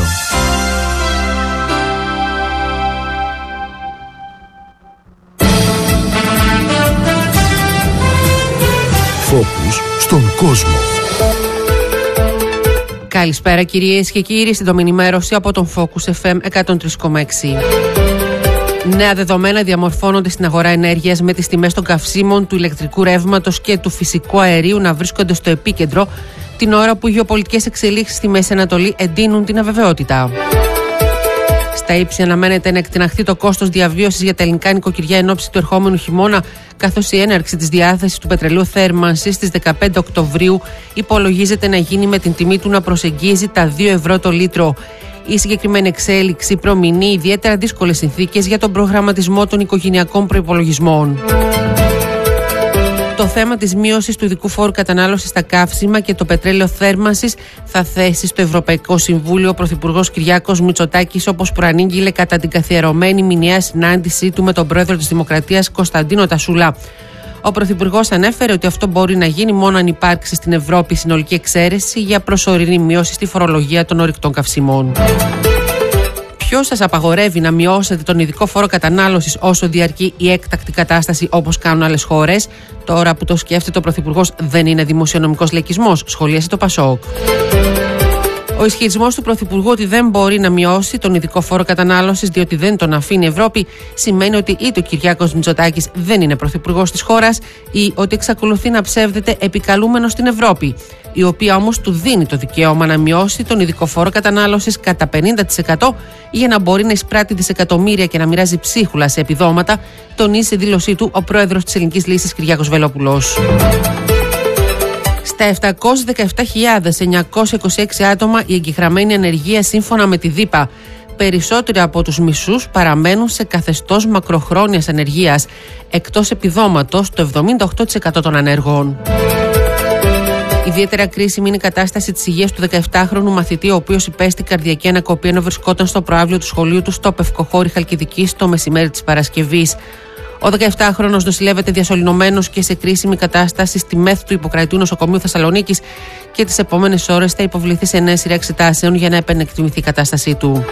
Φόκους στον κόσμο. Καλησπέρα κυρίες και κύριοι, στην ενημέρωση από τον Focus εφ εμ εκατόν τρία κόμμα έξι. Νέα δεδομένα διαμορφώνονται στην αγορά ενέργειας, με τις τιμές των καυσίμων, του ηλεκτρικού ρεύματος και του φυσικού αερίου να βρίσκονται στο επίκεντρο, την ώρα που οι γεωπολιτικές εξελίξεις στη Μέση Ανατολή εντείνουν την αβεβαιότητα. Στα ύψη αναμένεται να εκτιναχθεί το κόστος διαβίωσης για τα ελληνικά νοικοκυριά εν ώψη του ερχόμενου χειμώνα, καθώς η έναρξη της διάθεσης του πετρελαίου θέρμανσης στις δεκαπέντε Οκτωβρίου υπολογίζεται να γίνει με την τιμή του να προσεγγίζει τα δύο ευρώ το λίτρο. Η συγκεκριμένη εξέλιξη προμηνεί ιδιαίτερα δύσκολες συνθήκες για τον προγραμματισμό των οικογενειακών προϋπολογισμών. Το θέμα της μείωσης του ειδικού φόρου κατανάλωσης στα καύσιμα και το πετρέλαιο θέρμανσης θα θέσει στο Ευρωπαϊκό Συμβούλιο ο Πρωθυπουργός Κυριάκος Μητσοτάκης, όπως προανήγγειλε κατά την καθιερωμένη μηνιαία συνάντησή του με τον πρόεδρο της Δημοκρατίας Κωνσταντίνο Τασούλα. Ο Πρωθυπουργός ανέφερε ότι αυτό μπορεί να γίνει μόνο αν υπάρξει στην Ευρώπη συνολική εξαίρεση για προσωρινή μείωση στη φορολογία των ορυκτών καυσιμών. Ποιος σας απαγορεύει να μειώσετε τον ειδικό φόρο κατανάλωσης όσο διαρκεί η έκτακτη κατάσταση, όπως κάνουν άλλες χώρες? Τώρα που το σκέφτεται ο Πρωθυπουργός, δεν είναι δημοσιονομικός λαϊκισμός? Σχολίασε το Πασόκ. Ο ισχυρισμός του Πρωθυπουργού ότι δεν μπορεί να μειώσει τον ειδικό φόρο κατανάλωσης διότι δεν τον αφήνει η Ευρώπη σημαίνει ότι είτε ο Κυριάκος Μητσοτάκης δεν είναι πρωθυπουργός της χώρας ή ότι εξακολουθεί να ψεύδεται επικαλούμενος στην Ευρώπη, η οποία όμως του δίνει το δικαίωμα να μειώσει τον ειδικό φόρο κατανάλωσης κατά πενήντα τοις εκατό για να μπορεί να εισπράττει δισεκατομμύρια και να μοιράζει ψίχουλα σε επιδόματα, τονίζει σε δήλωσή του ο πρόεδρος της Ελληνικής Λύσης Κυριάκος Βελόπουλος. Στα επτακόσιες δεκαεπτά χιλιάδες εννιακόσια είκοσι έξι άτομα η εγγυγραμμένη ανεργία σύμφωνα με τη ΔΥΠΑ. Περισσότεροι από τους μισούς παραμένουν σε καθεστώς μακροχρόνιας ανεργίας, εκτός επιδόματος το εβδομήντα οκτώ τοις εκατό των ανέργων. Ιδιαίτερα κρίσιμη είναι η κατάσταση της υγείας του δεκαεπτάχρονου μαθητή, ο οποίος υπέστη καρδιακή ανακοπή ενώ βρισκόταν στο προαύλιο του σχολείου του στο Πευκοχώρι Χαλκιδικής το μεσημέρι της Παρασκευής. Ο δεκαεπτάχρονος νοσηλεύεται διασωληνωμένος και σε κρίσιμη κατάσταση στη ΜΕΘ του Ιπποκρατείου Νοσοκομείου Θεσσαλονίκης και τις επόμενες ώρες θα υποβληθεί σε νέα σειρά εξετάσεων για να επενεκτιμηθεί η κατάστασή του.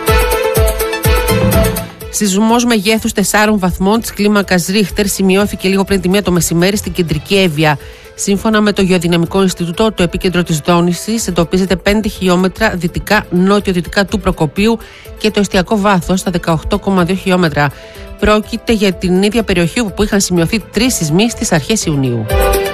Σεισμός μεγέθους τεσσάρων βαθμών της κλίμακας Ρίχτερ σημειώθηκε λίγο πριν τη μία το μεσημέρι στην κεντρική Εύβοια. Σύμφωνα με το Γεωδυναμικό Ινστιτούτο, το επίκεντρο της δόνησης εντοπίζεται πέντε χιλιόμετρα δυτικά νότιο-δυτικά του Προκοπίου και το εστιακό βάθος στα δεκαοκτώ κόμμα δύο χιλιόμετρα. Πρόκειται για την ίδια περιοχή όπου είχαν σημειωθεί τρεις σεισμοί στις αρχές Ιουνίου.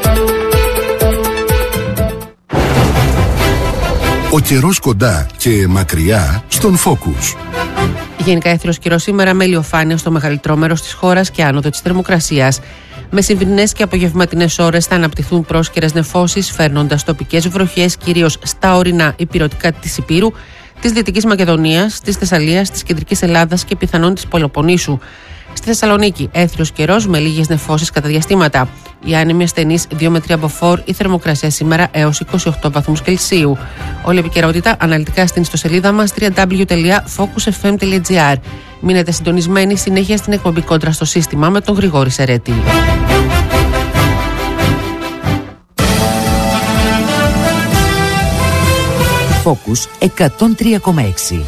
Ο καιρός κοντά και μακριά στον Focus. Γενικά έθριος καιρός σήμερα με ηλιοφάνεια στο μεγαλύτερο μέρος της χώρας και άνοδο της θερμοκρασίας. Μεσημβρινές και απογευματινές ώρες θα αναπτυχθούν πρόσκαιρες νεφώσεις, φέρνοντας τοπικές βροχές κυρίως στα ορεινά υπηρετικά της Ηπείρου, της Δυτικής Μακεδονίας, της Θεσσαλίας, της Κεντρικής Ελλάδας και πιθανόν της Πελοποννήσου. Στη Θεσσαλονίκη, έθριος καιρός με λίγες νεφώσεις κατά διαστήματα. Η άνεμη ασθενής δύο με τρία μποφόρ, η θερμοκρασία σήμερα έως είκοσι οκτώ βαθμούς Κελσίου. Όλη επικαιρότητα αναλυτικά στην ιστοσελίδα μας double-u double-u double-u τελεία focus f m τελεία g r. Μείνετε συντονισμένοι συνέχεια στην εκπομπή Κόντρα στο σύστημα με τον Γρηγόρη Σερέτη. Focus εκατόν τρία κόμμα έξι.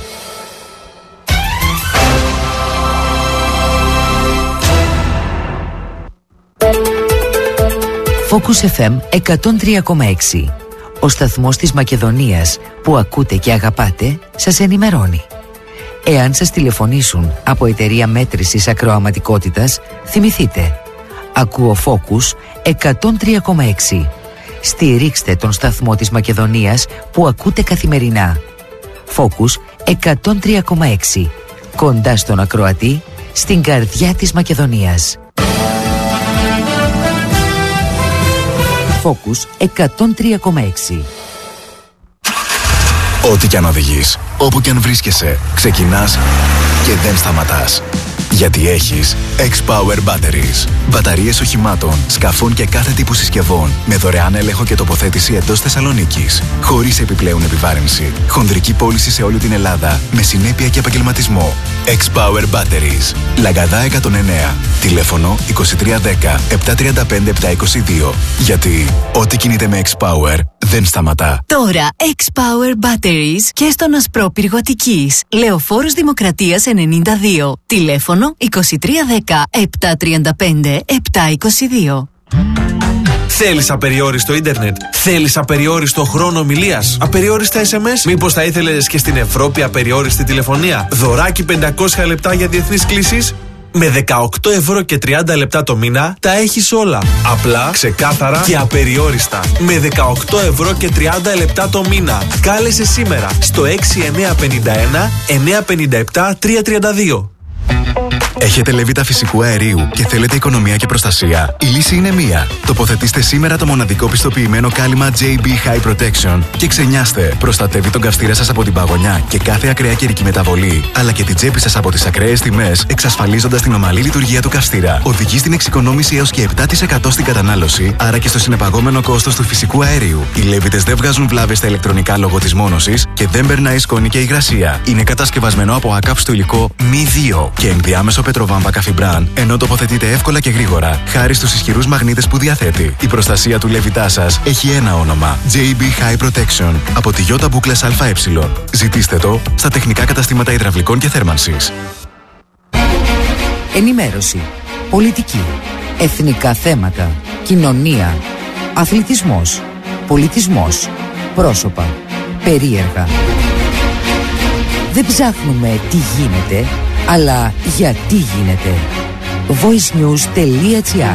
Focus εφ εμ εκατόν τρία κόμμα έξι. Ο σταθμός της Μακεδονίας που ακούτε και αγαπάτε σας ενημερώνει. Εάν σας τηλεφωνήσουν από εταιρεία μέτρησης ακροαματικότητας, θυμηθείτε. Ακούω Focus εκατόν τρία κόμμα έξι. Στηρίξτε τον σταθμό της Μακεδονίας που ακούτε καθημερινά. Focus εκατόν τρία κόμμα έξι. Κοντά στον ακροατή, στην καρδιά της Μακεδονίας. Focus εκατόν τρία κόμμα έξι. Ό,τι κι αν οδηγείς, όπου κι αν βρίσκεσαι, ξεκινάς και δεν σταματάς. Γιατί έχεις X-Power Batteries. Μπαταρίες οχημάτων, σκαφών και κάθε τύπου συσκευών με δωρεάν έλεγχο και τοποθέτηση εντός Θεσσαλονίκης. Χωρίς επιπλέον επιβάρυνση. Χονδρική πώληση σε όλη την Ελλάδα με συνέπεια και επαγγελματισμό. X-Power Batteries. Λαγκαδά εκατόν εννέα. Τηλέφωνο είκοσι τρία δέκα επτακόσια τριάντα πέντε επτακόσια είκοσι δύο. Γιατί ό,τι κινείται με X-Power δεν σταματά. Τώρα X-Power Batteries και στον Ασπρόπυργο Αττικής. Λεωφόρος Δημοκρατίας ενενήντα δύο. Τηλέφωνο είκοσι τρία δέκα επτακόσια τριάντα πέντε επτακόσια είκοσι δύο. Θέλεις απεριόριστο ίντερνετ? Θέλεις απεριόριστο χρόνο ομιλίας? Απεριόριστα ες εμ ες? Μήπως θα ήθελες και στην Ευρώπη απεριόριστη τηλεφωνία? Δωράκι πεντακόσια λεπτά για διεθνείς κλήσεις? Με δεκαοκτώ ευρώ και τριάντα λεπτά το μήνα τα έχεις όλα. Απλά, ξεκάθαρα και απεριόριστα. Με δεκαοκτώ ευρώ και τριάντα λεπτά το μήνα. Κάλεσε σήμερα στο έξι εννιά πέντε ένα εννιά πέντε επτά τρία τρία δύο. Έχετε λεβίτα φυσικού αερίου και θέλετε οικονομία και προστασία? Η λύση είναι μία. Τοποθετήστε σήμερα το μοναδικό πιστοποιημένο κάλυμα τζέι μπι High Protection και ξενιάστε. Προστατεύει τον καυστήρα σας από την παγωνιά και κάθε ακραία καιρική μεταβολή, αλλά και την τσέπη σας από τις ακραίες τιμές, εξασφαλίζοντας την ομαλή λειτουργία του καυστήρα. Οδηγεί στην εξοικονόμηση έως και επτά τοις εκατό στην κατανάλωση, άρα και στο συνεπαγόμενο κόστος του φυσικού αερίου. Οι λέβητες δεν βγάζουν βλάβες στα ηλεκτρονικά λόγω της μόνωσης και δεν περνάει σκόνη και υγρασία. Είναι κατασκευασμένο από ακάψτο υλικό μη δύο και ενδιάμεσο πετροβάμβα καφιμπράν, ενώ τοποθετείται εύκολα και γρήγορα, χάρη στους ισχυρούς μαγνήτες που διαθέτει. Η προστασία του λέβητά σας έχει ένα όνομα: τζέι μπι High Protection από τη Ιώτα Μπούκλες ΑΕ. Ζητήστε το στα τεχνικά καταστήματα υδραυλικών και θέρμανσης. Ενημέρωση, πολιτική, εθνικά θέματα, κοινωνία, αθλητισμός, πολιτισμός, πρόσωπα, περίεργα. Δεν ψάχνουμε τι γίνεται, αλλά γιατί γίνεται. voicenews.gr.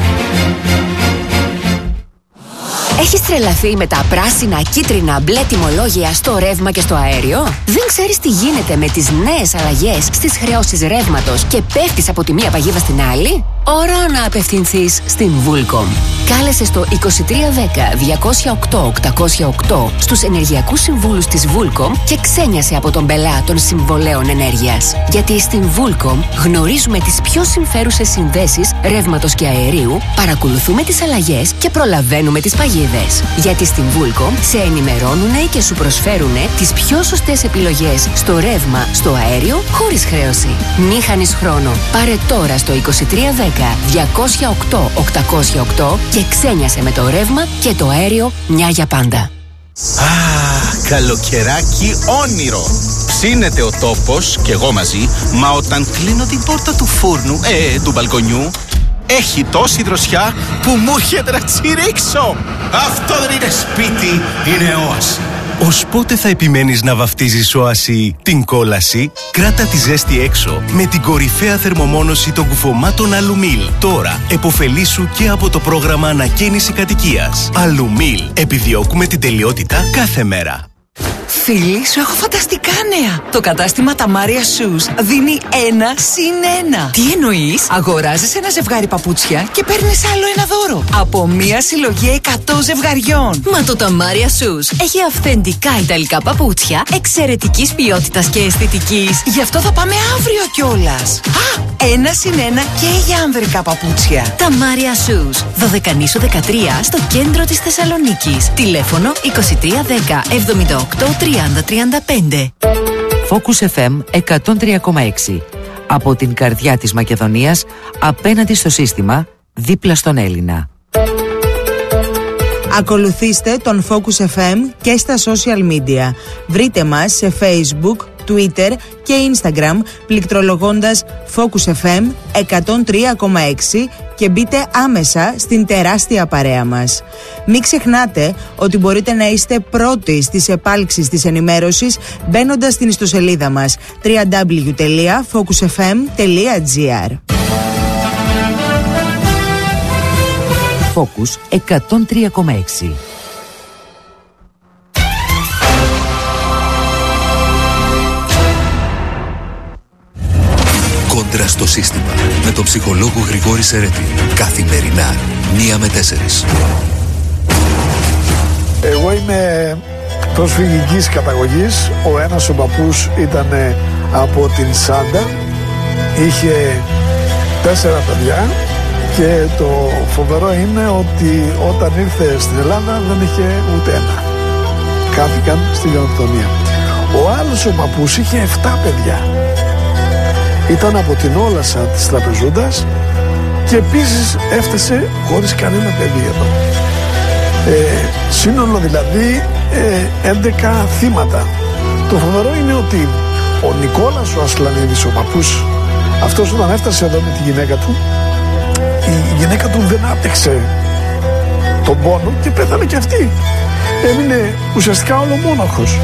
Έχεις τρελαθεί με τα πράσινα, κίτρινα, μπλε τιμολόγια στο ρεύμα και στο αέριο? Δεν ξέρεις τι γίνεται με τις νέες αλλαγές στις χρεώσεις ρεύματος και πέφτεις από τη μία παγίδα στην άλλη? Ώρα να απευθυνθείς στην Vulcom. Κάλεσε στο είκοσι τρία δέκα διακόσια οκτώ οκτακόσια οκτώ στους ενεργειακούς συμβούλους της Vulcom και ξένιασε από τον πελά των συμβολέων ενέργειας. Γιατί στην Vulcom γνωρίζουμε τις πιο συμφέρουσες συνδέσεις ρεύματος και αερίου, παρακολουθούμε τις αλλαγές και προλαβαίνουμε τις παγίδες. Γιατί στην Vulcom σε ενημερώνουνε και σου προσφέρουνε τις πιο σωστές επιλογές στο ρεύμα, στο αέριο, χωρίς χρέωση. Μη χάνεις χρόνο. Πάρε τώρα στο είκοσι τρία δέκα διακόσια οκτώ οκτακόσια οκτώ και ξένιασε με το ρεύμα και το αέριο μια για πάντα. Α, καλοκαιράκι όνειρο. Ψήνεται ο τόπος και εγώ μαζί, μα όταν κλείνω την πόρτα του φούρνου, ε, του μπαλκονιού, έχει τόση δροσιά που μου έρχεται να τσιρίξω. Αυτό δεν είναι σπίτι, είναι όαση. Ως πότε θα επιμένεις να βαφτίζεις όαση την κόλαση? Κράτα τη ζέστη έξω με την κορυφαία θερμομόνωση των κουφωμάτων Αλουμίλ. Τώρα εποφελήσου και από το πρόγραμμα ανακαίνιση κατοικίας. Αλουμίλ. Επιδιώκουμε την τελειότητα κάθε μέρα. Φίλοι, σου έχω φανταστικά νέα. Το κατάστημα Ταμάρια Shoes δίνει ένα συν ένα. Τι εννοείς? Αγοράζεις ένα ζευγάρι παπούτσια και παίρνεις άλλο ένα δώρο. Από μία συλλογή εκατό ζευγαριών. Μα το Ταμάρια Shoes έχει αυθεντικά ιταλικά παπούτσια εξαιρετικής ποιότητας και αισθητικής. Γι' αυτό θα πάμε αύριο κιόλας. Α, ένα συν ένα και για ανδρικά παπούτσια. Ταμάρια Shoes. Δωδεκανήσου δεκατρία στο κέντρο της Θεσσαλονίκης. Τηλέφωνο είκοσι τρία δέκα εβδομήντα οκτώ τριάντα τριάντα πέντε. Focus εφ εμ εκατόν τρία κόμμα έξι. Από την καρδιά της Μακεδονίας, απέναντι στο σύστημα, δίπλα στον Έλληνα. Ακολουθήστε τον Focus εφ εμ και στα social media. Βρείτε μας σε Facebook, Twitter και Instagram πληκτρολογώντας Focus εφ εμ εκατόν τρία κόμμα έξι και μπείτε άμεσα στην τεράστια παρέα μας. Μην ξεχνάτε ότι μπορείτε να είστε πρώτοι στις επάλξεις της ενημέρωσης μπαίνοντας στην ιστοσελίδα μας double-u double-u double-u τελεία focus f m τελεία g r. Focus εκατόν τρία κόμμα έξι. Κόντρα στο σύστημα με τον ψυχολόγο Γρηγόρη Σερέτη. Καθημερινά, μία με τέσσερις. Εγώ είμαι προσφυγικής καταγωγής. Ο ένας ο παππούς ήταν από την Σάντα. Είχε τέσσερα παιδιά και το φοβερό είναι ότι όταν ήρθε στην Ελλάδα δεν είχε ούτε ένα. Κάθηκαν στη γενοκτονία. Ο άλλος ο παππούς είχε εφτά παιδιά. Ήταν από την Όλασσα της Τραπεζούντας και επίσης έφτασε χωρίς κανένα παιδί εδώ. Ε, σύνολο δηλαδή ε, έντεκα θύματα. Το φοβερό είναι ότι ο Νικόλας ο Ασλανίδης, ο παππούς, αυτός όταν έφτασε εδώ με τη γυναίκα του, η γυναίκα του δεν άπτυξε τον πόνο και πέθανε και αυτή. Έμεινε ουσιαστικά ολομόναχος.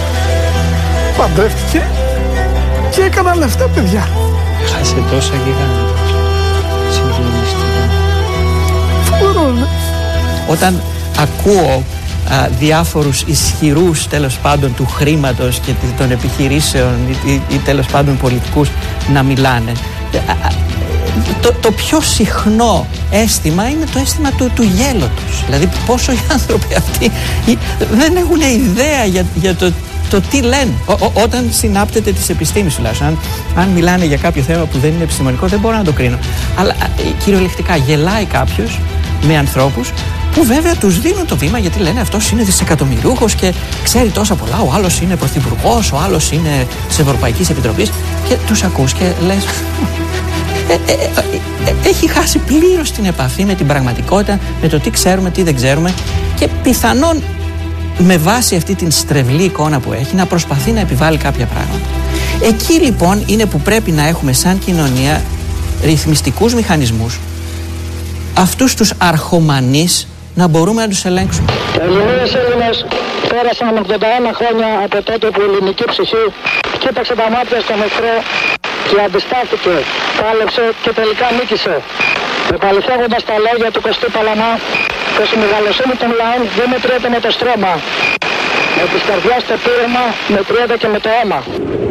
Παντρεύτηκε και έκανα λεφτά παιδιά. Χάσε τόσα γιγάντα. Συγκλονιστικά. Φοβερό, ναι. Όταν ακούω α, διάφορους ισχυρούς τέλος πάντων του χρήματος και των επιχειρήσεων ή, ή, ή τέλος πάντων πολιτικούς να μιλάνε, α, α, το, το πιο συχνό αίσθημα είναι το αίσθημα του, του γέλωτος. Δηλαδή πόσο οι άνθρωποι αυτοί δεν έχουν ιδέα για, για το το τι λένε. Ό, ό, όταν συνάπτεται της επιστήμης τουλάχιστον. Αν, αν μιλάνε για κάποιο θέμα που δεν είναι επιστημονικό, δεν μπορώ να το κρίνω. Αλλά κυριολεκτικά γελάει κάποιος με ανθρώπους που βέβαια τους δίνουν το βήμα γιατί λένε αυτός είναι δισεκατομμυριούχος και ξέρει τόσα πολλά. Ο άλλος είναι πρωθυπουργός, ο άλλος είναι της Ευρωπαϊκής Επιτροπής. Και τους ακούς και λες. Ε, ε, ε, ε, έχει χάσει πλήρως την επαφή με την πραγματικότητα, με το τι ξέρουμε, τι δεν ξέρουμε και πιθανόν με βάση αυτή την στρεβλή εικόνα που έχει να προσπαθεί να επιβάλλει κάποια πράγματα. Εκεί λοιπόν είναι που πρέπει να έχουμε σαν κοινωνία ρυθμιστικούς μηχανισμούς, αυτούς τους αρχομανείς να μπορούμε να τους ελέγξουμε. Ελληνίες Έλληνες πέρασαν ογδόντα ένα χρόνια από τότε που η ελληνική ψυχή κοίταξε τα μάτια στον εχθρό και αντιστάθηκε, πάλεψε και τελικά νίκησε. Επαληθεύοντας τα λόγια του Κωστή Παλαμά, πως η μεγαλοσύνη των λαών δεν μετριέται με το στρώμα. Με της καρδιάς το πείρμα μετριέται και με το αίμα.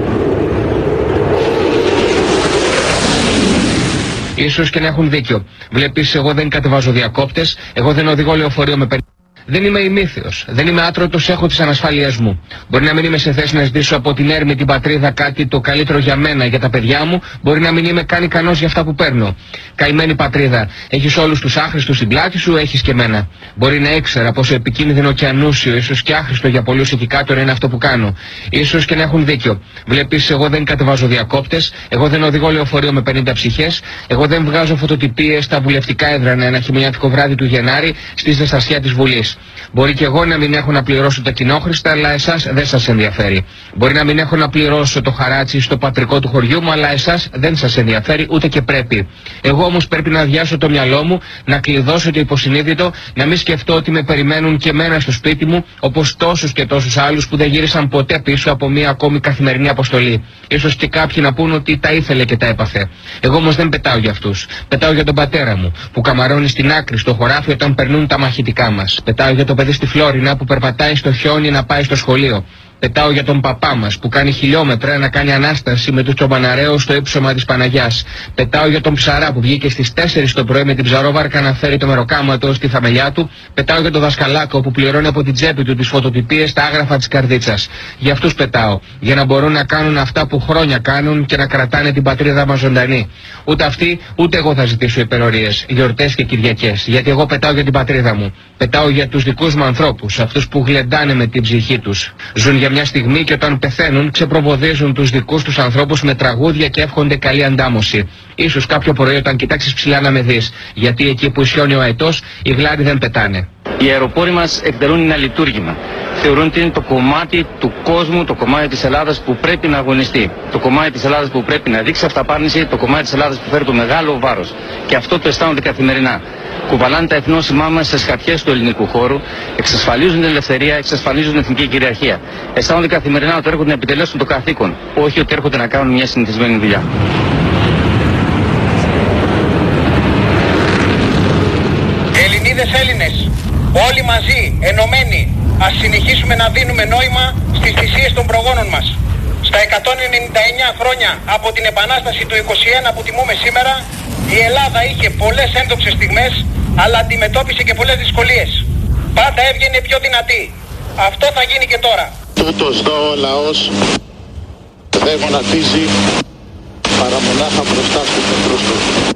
Ίσως και να έχουν δίκιο. Βλέπεις, εγώ δεν κατεβάζω διακόπτες, εγώ δεν οδηγώ λεωφορείο με περι... Δεν είμαι ημίθεος, δεν είμαι άτρωτος, έχω τις ανασφάλειές μου. Μπορεί να μην είμαι σε θέση να ζητήσω από την έρμη την πατρίδα κάτι το καλύτερο για μένα, για τα παιδιά μου, μπορεί να μην είμαι καν ικανός για αυτά που παίρνω. Καημένη πατρίδα, έχεις όλους τους άχρηστους στην πλάτη σου, έχεις και μένα. Μπορεί να ήξερα πόσο επικίνδυνο και ανούσιο, ίσως και άχρηστο για πολλούς ειδικάτορ είναι αυτό που κάνω. Ίσως και να έχουν δίκιο. Βλέπεις, εγώ δεν κατεβάζω διακόπτες, εγώ δεν οδηγώ λεωφορείο με πενήντα ψυχές, εγώ δεν βγάζω φωτοτυπίες στα βουλευτικά έδρανα ένα χειμωνιάτικο βράδυ του Γενάρη στη ζεστασιά της Βουλής. Μπορεί και εγώ να μην έχω να πληρώσω τα κοινόχρηστα, αλλά εσάς δεν σας ενδιαφέρει. Μπορεί να μην έχω να πληρώσω το χαράτσι στο πατρικό του χωριού μου, αλλά εσάς δεν σας ενδιαφέρει, ούτε και πρέπει. Εγώ όμως πρέπει να αδειάσω το μυαλό μου, να κλειδώσω το υποσυνείδητο, να μην σκεφτώ ότι με περιμένουν και μένα στο σπίτι μου, όπως τόσους και τόσους άλλους που δεν γύρισαν ποτέ πίσω από μια ακόμη καθημερινή αποστολή. Ίσως και κάποιοι να πούν ότι τα ήθελε και τα έπαθε. Εγώ όμως δεν πετάω για αυτούς. Πετάω για τον πατέρα μου, που καμαρώνει στην άκρη στο χωράφι όταν περνούν τα μαχητικά μας. Πετάω για το παιδί στη Φλόρινα που περπατάει στο χιόνι να πάει στο σχολείο. Πετάω για τον παπά μας που κάνει χιλιόμετρα να κάνει ανάσταση με τους τσομπαναρέους στο ύψωμα της Παναγιάς. Πετάω για τον ψαρά που βγήκε στις τέσσερις το πρωί με την ψαρόβαρκα να φέρει το μεροκάματο στη θαμελιά του. Πετάω για τον δασκαλάκο που πληρώνει από την τσέπη του τις φωτοτυπίες στα άγραφα της καρδίτσας. Για αυτούς πετάω. Για να μπορούν να κάνουν αυτά που χρόνια κάνουν και να κρατάνε την πατρίδα μας ζωντανή. Ούτε αυτοί, ούτε εγώ θα ζητήσω υπερορίες, γιορτές και Κυριακές. Γιατί εγώ πετάω για την πατρίδα μου. Πετάω για τους δικούς μου ανθρώπους, αυτούς που γλεντάνε με την ψυχή τους. Ζουν για μια στιγμή και όταν πεθαίνουν ξεπροβοδίζουν τους δικούς τους ανθρώπους με τραγούδια και εύχονται καλή αντάμωση. Ίσως κάποιο πρωί όταν κοιτάξεις ψηλά να με δεις, γιατί εκεί που ισιώνει ο αετός οι γλάροι δεν πετάνε. Οι αεροπόροι μας εκτελούν ένα λειτουργήμα. Θεωρούν ότι είναι το κομμάτι του κόσμου, το κομμάτι της Ελλάδας που πρέπει να αγωνιστεί. Το κομμάτι της Ελλάδας που πρέπει να δείξει αυταπάρνηση, το κομμάτι της Ελλάδας που φέρει το μεγάλο βάρος. Και αυτό το αισθάνονται καθημερινά. Κουβαλάνε τα εθνόσημά μας στις χαρτιές του ελληνικού χώρου, εξασφαλίζουν την ελευθερία, εξασφαλίζουν την εθνική κυριαρχία. Αισθάνονται καθημερινά ότι έρχονται να επιτελέσουν το καθήκον, όχι ότι έρχονται να κάνουν μια συνηθισμένη δουλειά. Ελληνίδες, Έλληνες, όλοι μαζί, ενωμένοι, ας συνεχίσουμε να δίνουμε νόημα στις θυσίες των προγόνων μας. Στα εκατόν ενενήντα εννέα χρόνια από την Επανάσταση του είκοσι ένα που τιμούμε σήμερα, η Ελλάδα είχε πολλές ένδοξες στιγμές, αλλά αντιμετώπισε και πολλές δυσκολίες. Πάντα έβγαινε πιο δυνατή. Αυτό θα γίνει και τώρα. Τούτος δω ο λαός δεν γονατίζει παρά μονάχα μπροστά στους νεκρούς του.